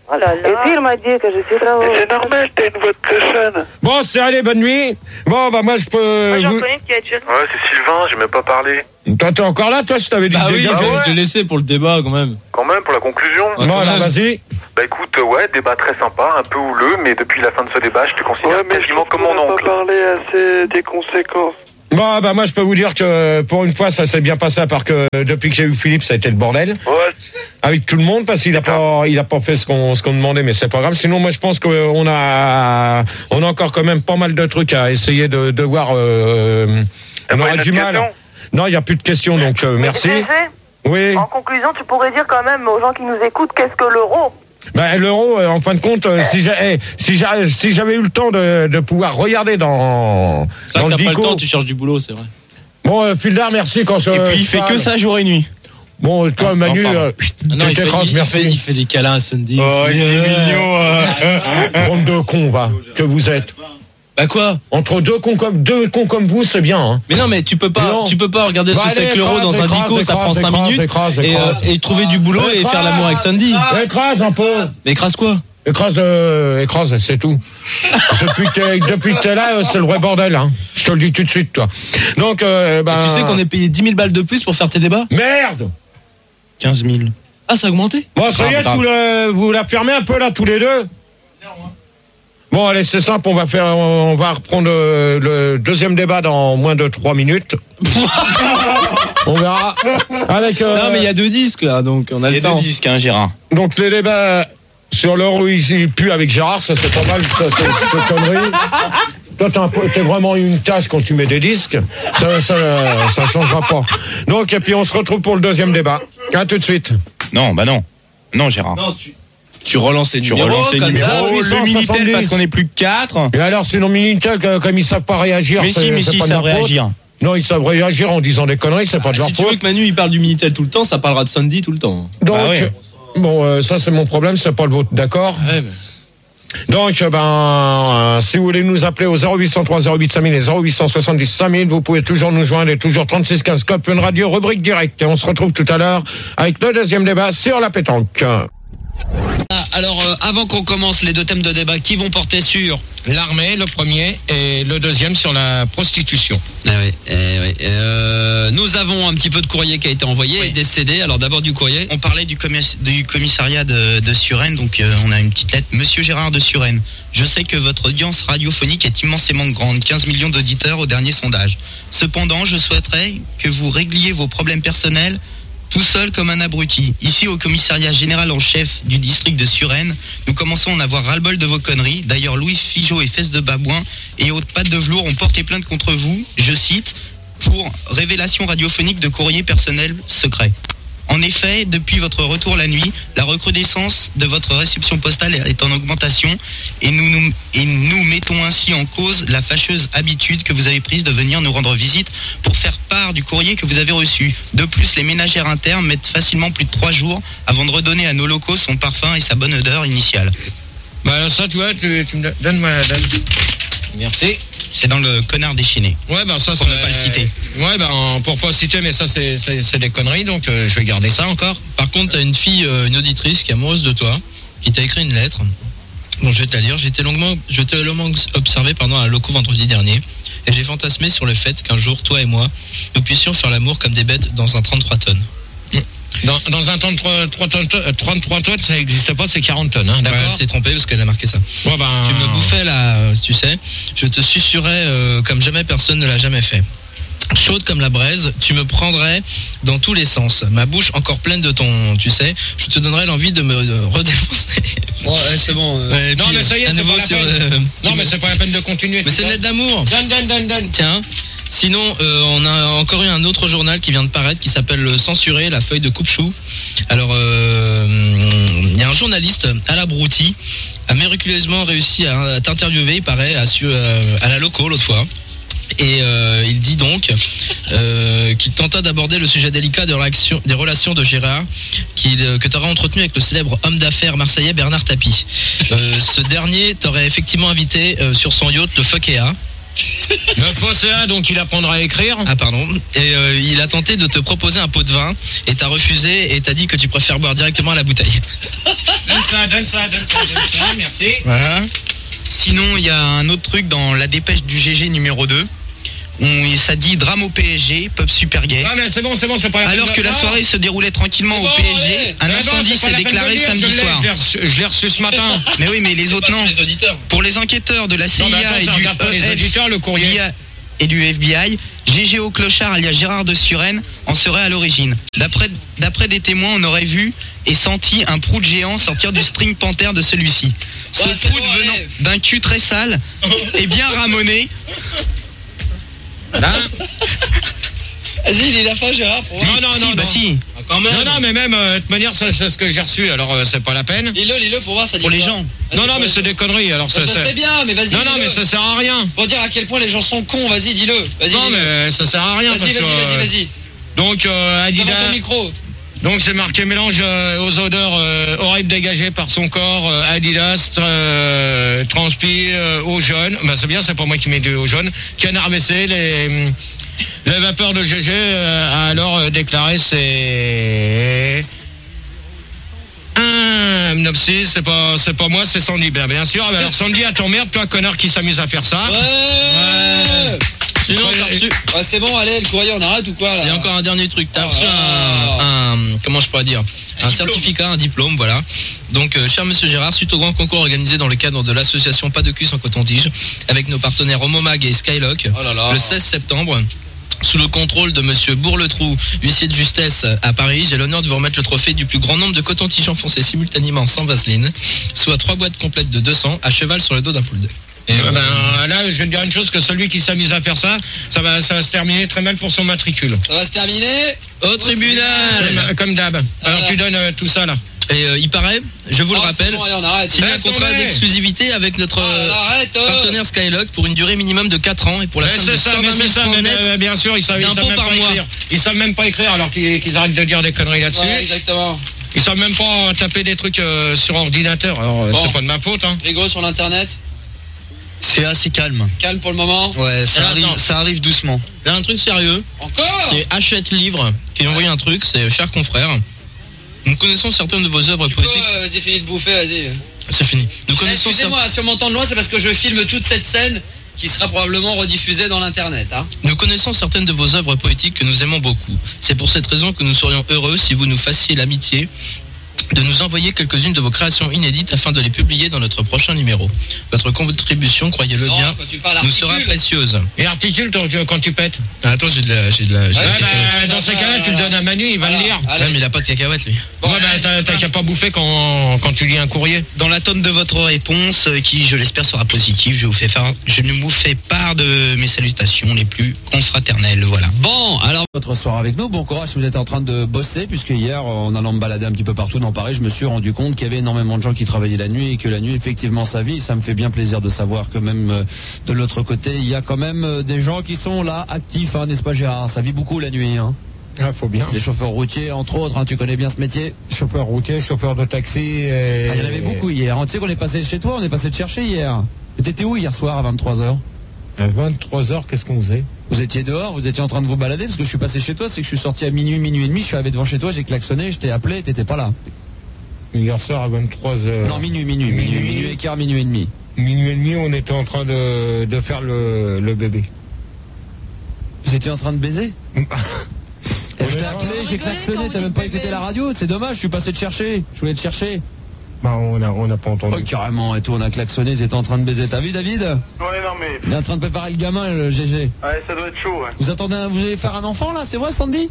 Oh là là. Et puis il m'a dit que je suis trop... Mais c'est normal, t'as une voix de cochonne. Bon, c'est allez, bonne nuit. Bon, bah moi je peux... Moi, j'en vous- connais qui a déjà... Ouais, c'est Sylvain, j'ai même pas parlé. Toi, t'es encore là, toi, je t'avais dit Bah de oui, dégager. je vais te laisser pour le débat quand même. Quand même, pour la conclusion. Ouais, Bon, quand alors même. vas-y. Bah écoute, euh, ouais, débat très sympa, un peu houleux, mais depuis la fin de ce débat, je te considère Ouais, mais je quasiment trouve comme qu'on mon n'a oncle. pas parlé assez des conséquences. Bon, bah moi je peux vous dire que pour une fois ça s'est bien passé, à part que depuis que j'ai eu Philippe ça a été le bordel Ouais, avec tout le monde parce qu'il a pas il a pas fait ce qu'on ce qu'on demandait, mais c'est pas grave. Sinon moi je pense qu'on a on a encore quand même pas mal de trucs à essayer de, de voir. Euh, T'as on pas aura une du autre mal. question Non, il y a plus de questions donc euh, merci. G G, Oui. en conclusion, tu pourrais dire quand même aux gens qui nous écoutent qu'est-ce que l'euro? Ben, l'euro, euh, en fin de compte, euh, si j'ai- eh, si j'a- si j'avais eu le temps de, de pouvoir regarder dans C'est dans vrai le que t'as pas le dico. temps, tu cherches du boulot, c'est vrai. Bon, euh, Fildar, merci quand Et puis il fait que ça jour et nuit. Bon, toi, Ah, Manu, non, pardon. euh, Ah non, tu il fait, t'écrases, il, il merci. fait, il fait des câlins à Sandy. Oh, c'est- c'est mignon. euh. Bande de cons, va, que vous êtes. Bah quoi? Entre deux cons comme, deux cons comme vous, c'est bien, hein. Mais non, mais tu peux pas, Non. tu peux pas regarder Bah, ce que c'est allez, que l'euro écrase, dans un écrase, dico, ça écrase, prend cinq écrase, minutes. écrase, Et, écrase. euh, et trouver du boulot et Écrase. faire l'amour avec Sandy. Écrase un peu. Mais écrase quoi? Écrase, euh, écrase, c'est tout. depuis que t'es, depuis que t'es là, euh, c'est le vrai bordel, hein. Je te le dis tout de suite, toi. Donc, euh, ben. Et tu sais qu'on est payé dix mille balles de plus pour faire tes débats? Merde! quinze mille. Ah, ça a augmenté? Bon, ça y est, Grave, vous, le- vous la fermez un peu, là, tous les deux? Bon, allez, c'est simple, on va faire, on va reprendre euh, le deuxième débat dans moins de trois minutes. On verra. Avec, euh, Non, mais il y a deux disques là, donc on a Il y le a temps. deux disques, hein, Gérard. Donc les débats sur l'euro ici pue avec Gérard, ça c'est pas mal, ça c'est c'est connerie. Toi t'as un peu- t'es vraiment une tâche quand tu mets des disques, ça, ça, ça changera pas. Donc et puis on se retrouve pour le deuxième débat. À tout de suite. Non, bah non. Non, Gérard. Non, tu, tu relances les Tu numéros. relances les comme ça. numéros, huit cent le Minitel soixante-dix. parce qu'on est plus que quatre. Et alors sinon Minitel, que- comme ils savent pas réagir, Mais c'est- si, mais c'est si, pas ils de savent leur faute. réagir. Non, ils savent réagir en disant des conneries, c'est pas de leur Si tu veux faute. que Manu il parle du Minitel tout le temps, ça parlera de Sandy tout le temps. Donc Bah ouais. bon, euh, ça c'est mon problème, c'est pas le vôtre, d'accord? Ouais, mais... Donc, ben, euh, si vous voulez nous appeler au zéro huit cent trois zéro huit cinq mille et zéro huit cent soixante-dix cinq mille, vous pouvez toujours nous joindre et toujours trente-six quinze Cop, une radio rubrique directe. Et on se retrouve tout à l'heure avec le deuxième débat sur la pétanque. Ah, alors, euh, avant qu'on commence les deux thèmes de débat, qui vont porter sur L'armée, le premier, et le deuxième sur la prostitution. Ah oui, eh oui. Euh, nous avons un petit peu de courrier qui a été envoyé et des C D. Alors d'abord du courrier. On parlait du, commis- du commissariat de, de Suresnes, donc euh, on a une petite lettre. Monsieur Gérard de Suresnes, je sais que votre audience radiophonique est immensément grande, quinze millions d'auditeurs au dernier sondage. Cependant, je souhaiterais que vous régliez vos problèmes personnels tout seul comme un abruti. Ici, au commissariat général en chef du district de Suresnes, nous commençons à en avoir ras-le-bol de vos conneries. D'ailleurs, Louis Figeaud et Fesses de Babouin et Haute Patte de Velours ont porté plainte contre vous, je cite, pour révélation radiophonique de courrier personnel secret. En effet, depuis votre retour la nuit, la recrudescence de votre réception postale est en augmentation et nous, nous, et nous mettons ainsi en cause la fâcheuse habitude que vous avez prise de venir nous rendre visite pour faire part du courrier que vous avez reçu. De plus, les ménagères internes mettent facilement plus de trois jours avant de redonner à nos locaux son parfum et sa bonne odeur initiale. Bah alors ça, tu vois, tu, tu me donnes- donne-moi la donne. Merci. C'est dans le connard déchaîné. Ouais, ben ça, Pour c'est- ne pas le citer. Ouais, ben pour pas le citer, mais ça, c'est, c'est, c'est des conneries, donc euh, je vais garder ça encore. Par contre, t'as une fille, euh, une auditrice qui est amoureuse de toi, qui t'a écrit une lettre. Bon, je vais te la lire. J'ai été longuement, je t'ai longuement observé pendant un loco vendredi dernier, et j'ai fantasmé sur le fait qu'un jour, toi et moi, nous puissions faire l'amour comme des bêtes dans un trente-trois tonnes. Dans, dans un trente-trois tonnes, euh, trente-trois tonnes, ça n'existe pas, c'est quarante tonnes, hein, D'accord. d'accord? Elle s'est trompée parce qu'elle a marqué ça. Ouais, ben... Tu me bouffais là, euh, tu sais. Je te susurrais euh, comme jamais personne ne l'a jamais fait. Chaude comme la braise, tu me prendrais dans tous les sens. Ma bouche encore pleine de ton, tu sais, je te donnerais l'envie de me de redéfoncer. Bon, ouais, c'est bon. euh. Ouais, et non, puis, mais ça y est, à c'est nouveau pas la sur, peine. euh, non, tu mais me- c'est pas la peine de continuer. Mais c'est une lettre d'amour. Donne, donne, donne, donne. Tiens. Sinon, euh, on a encore eu un autre journal qui vient de paraître qui s'appelle le Censuré, la feuille de coupe-chou. Alors, euh, il y a un journaliste, Alain Brouty, a miraculeusement réussi à, à t'interviewer, il paraît, à, su- euh, à la loco l'autre fois. Et euh, il dit donc euh, qu'il tenta d'aborder le sujet délicat des relations, des relations de Gérard qu'il, euh, que tu auras entretenu avec le célèbre homme d'affaires marseillais Bernard Tapie. Euh, ce dernier t'aurait effectivement invité euh, sur son yacht, le Fokea. Le posséa, donc il apprendra à écrire. Ah pardon. Et euh, il a tenté de te proposer un pot de vin et t'as refusé et t'as dit que tu préfères boire directement à la bouteille. Donne ça, donne ça, donne ça, donne ça, merci. Voilà. Sinon, il y a un autre truc dans la dépêche du G G numéro deux. On, ça dit drame au P S G, pub super gay. Ah mais c'est bon, c'est bon, c'est pas la Alors peine que de- la non. soirée se déroulait tranquillement C'est au bon, P S G, allez. un Mais non, incendie c'est pas s'est la peine de déclaré le dire, samedi je l'ai, soir. je l'ai reçu- Je l'ai reçu ce matin. Mais oui, mais les autres non. Les auditeurs. Pour les enquêteurs de la C Non, I mais A attends, et ça du regarde pas les E F auditeurs, le courrier. et du F B I, G G O Clochard alias Gérard de Suresnes en serait à l'origine. D'après d'après des témoins, on aurait vu et senti un prout géant sortir du string panther de celui-ci. Ce Ouais, c'est prout bon, venant allez. d'un cul très sale et bien ramoné. Là. Vas-y, il est la fin, Gérard. Pour Non, non, si, non, bah non. si. Ah, quand même. Non, non, mais même, euh, de toute manière, ça, c'est ce que j'ai reçu, alors euh, c'est pas la peine. Lis-le, lis-le pour voir ça dit Pour les quoi. gens. Non, non, mais c'est des conneries, alors Ça, ça, ça c'est- c'est bien, mais vas-y. Non, non, dis-le. mais ça sert à rien. Pour dire à quel point les gens sont cons, vas-y, dis-le. Vas-y, Non, dis-le. mais ça sert à rien. Vas-y, parce vas-y, que, vas-y, euh, vas-y. Donc, euh, Devant Adidas. ton micro. Donc, c'est marqué mélange euh, aux odeurs euh, horribles dégagées par son corps. euh, Adidas euh, transpire euh, eau jaune. Bah, c'est bien, c'est pas moi qui mets de eau jaune. Canard W C, les, les vapeurs de G G euh, a alors euh, déclaré c'est. Un Nopsis, c'est pas, c'est pas moi, c'est Sandy. Bien, bien sûr. Alors, Sandy, à ton merde, toi, connard qui s'amuse à faire ça. Ouais. Sinon, Ouais, t'as reçu. Ouais, c'est bon, allez, le courrier, on arrête ou quoi là? Il y a encore un dernier truc. T'as Oh reçu là un, un- comment je pourrais dire, un, certificat, un diplôme, voilà. Donc, euh, cher Monsieur Gérard, suite au grand concours organisé dans le cadre de l'association Pas de cul sans coton-tige, avec nos partenaires Homomag et Skylock, Oh là là. le seize septembre. Sous le contrôle de Monsieur Bourletrou, huissier de justesse à Paris, j'ai l'honneur de vous remettre le trophée du plus grand nombre de cotons-tiges enfoncés simultanément sans vaseline, soit trois boîtes complètes de deux cents à cheval sur le dos d'un poule d'œuf. Et euh, ben, là, je vais te dire une chose, que celui qui s'amuse à faire ça, ça va, ça va se terminer très mal pour son matricule. Ça va se terminer au tribunal. Comme, comme d'hab. Alors Voilà. tu donnes euh, tout ça là. Et euh, il paraît, je vous le Oh, c'est rappelle, bon, allez, on arrête. signer un Laisse contrat tomber. d'exclusivité avec notre Oh, euh, arrête, oh. partenaire Skylock pour une durée minimum de quatre ans et pour la Mais somme c'est de ça, cent mais vingt c'est mille ça, francs mais, net mais bien sûr, ils savent, ils d'impôts savent même par pas mois. écrire. Ils savent même pas écrire alors qu'ils qu'ils arrêtent de dire des conneries là-dessus. Ouais, exactement. Ils savent même pas taper des trucs euh, sur ordinateur. Alors euh, Bon. c'est pas de ma faute. Hein. Rigaud sur l'internet. C'est assez calme. Calme pour le moment. Ouais, ça Alors, arrive, attends. ça arrive doucement. Il y a un truc sérieux, Encore c'est Hachette Livre qui a envoyé un truc, c'est cher confrère. Nous connaissons certaines de vos œuvres Tu peux, poétiques. euh, Vas-y, fini de bouffer, vas-y. C'est fini. Nous connaissons Excusez-moi, si on m'entend de loin, c'est parce que je filme toute cette scène qui sera probablement rediffusée dans l'internet. Hein. Nous connaissons certaines de vos œuvres poétiques que nous aimons beaucoup. C'est pour cette raison que nous serions heureux si vous nous fassiez l'amitié de nous envoyer quelques-unes de vos créations inédites afin de les publier dans notre prochain numéro. Votre contribution, croyez-le Non, bien, quand tu parles nous sera articule. précieuse. Et articule toi, tu- quand tu pètes. Ah, attends, j'ai de la... J'ai de la j'ai de Ouais, la bah, cacahuète. dans ces cas-là, tu le donnes à Manu, il va Voilà. le lire. Allez. Ouais, mais il a pas de cacahuète, lui. Ouais, bah, t'as- t'as qu'à pas bouffer quand, quand tu lis un courrier. Dans l'attente de votre réponse, euh, qui je l'espère sera positive, je vous fais faire, je vous fais part de mes salutations les plus confraternelles. Voilà. Bon, alors. Votre soir avec nous, bon courage si vous êtes en train de bosser, puisque hier, en allant me balader un petit peu partout dans Paris, je me suis rendu compte qu'il y avait énormément de gens qui travaillaient la nuit et que la nuit, effectivement, sa vie, ça me fait bien plaisir de savoir que même euh, de l'autre côté, il y a quand même euh, des gens qui sont là, actifs, hein, n'est-ce pas Gérard? Ça vit beaucoup la nuit, hein. Ah, faut bien. Les chauffeurs routiers, entre autres, hein, tu connais bien ce métier. Chauffeur routier, chauffeur de taxi. Et... Ah, il y en avait beaucoup hier. Tu sais qu'on est passé chez toi, on est passé te chercher hier. Et t'étais où hier soir à vingt-trois heures? À vingt-trois heures, qu'est-ce qu'on faisait? Vous étiez dehors, vous étiez en train de vous balader, parce que je suis passé chez toi, c'est que je suis sorti à minuit, minuit et demi, je suis arrivé devant chez toi, j'ai klaxonné, je t'ai appelé, t'étais pas là. Hier soir à vingt-trois heures. Non, minuit, minuit, minuit, Minuit. minuit et quart, minuit et demi. Minuit et demi, on était en train de, de faire le, le bébé. Vous étiez en train de baiser? Et je t'ai Ouais, appelé, vous j'ai rigolez klaxonné, quand t'as vous même pas dites écouté bébé. la radio, c'est dommage, je suis passé te chercher, je voulais te chercher. Bah, on a, on a pas entendu. Oh, carrément, et tout, on a klaxonné, ils étaient en train de baiser. T'as vu, David? Ouais, non, mais. Il est en train de préparer le gamin, le G G. Ouais, ça doit être chaud, ouais. Vous attendez, un- vous allez faire un enfant, là, c'est vrai, Sandy?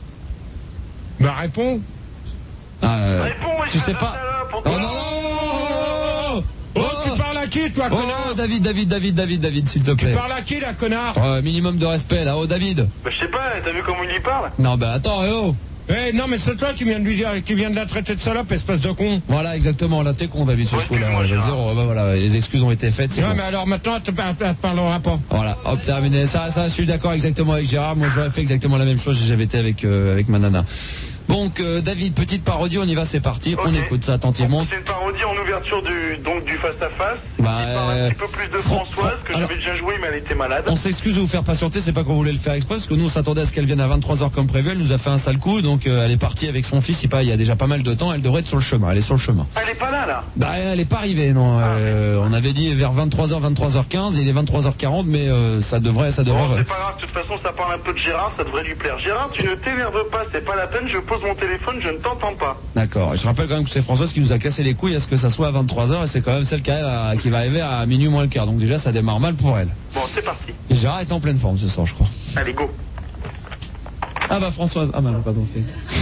Bah, réponds. Ah, euh, Réponds, ouais, tu je sais te pas. donne là pour Oh toi. non, non, Oh, tu parles à qui, toi, Oh, connard? David, David, David, David, David, s'il te Tu plaît. parles à qui, là, connard? Oh, minimum de respect, là. Oh, David. Bah, je sais pas, t'as vu comment il y parle? Non, bah attends, eh oh. Eh, non, mais c'est toi qui viens de lui dire, qui vient de la traiter de salope, espèce de con. Voilà, exactement. Là, t'es con, David, sur ce coup-là. excuse-moi, Gérard. Zéro. Bah voilà, les excuses ont été faites, c'est Non, bon. mais alors maintenant, tu par- par- parleras pas. Voilà, hop, terminé. Ça, ça, je suis d'accord exactement avec Gérard. Moi, j'aurais fait exactement la même chose si j'avais été avec, euh, avec ma nana. Donc euh, David, petite parodie, on y va, c'est parti, on écoute ça attentivement. C'est une parodie en ouverture du donc du face à face. Bah, un petit peu plus de Françoise que j'avais déjà joué, mais elle était malade. On s'excuse de vous faire patienter, c'est pas qu'on voulait le faire exprès, parce que nous on s'attendait à ce qu'elle vienne à vingt-trois heures comme prévu, elle nous a fait un sale coup, donc euh, elle est partie avec son fils, il y a déjà pas mal de temps, elle devrait être sur le chemin, elle est sur le chemin. Elle est pas là là. Bah elle est pas arrivée, non. Euh, on avait dit vers vingt-trois heures, vingt-trois heures quinze, il est vingt-trois heures quarante, mais euh, ça devrait, ça devrait. Bon, c'est pas grave, de toute façon ça parle un peu de Gérard, ça devrait lui plaire. Gérard, tu ne t'énerves pas, c'est pas la peine, je pose mon téléphone, je ne t'entends pas. D'accord. Et je rappelle quand même que c'est Françoise qui nous a cassé les couilles à ce que ça soit à vingt-trois heures et c'est quand même celle qui, a, qui va arriver à minuit moins le quart. Donc déjà ça démarre mal pour elle. Bon, c'est parti. Et Gérard est en pleine forme ce soir, je crois. Allez, go. Ah bah Françoise, ah bah non, pardon.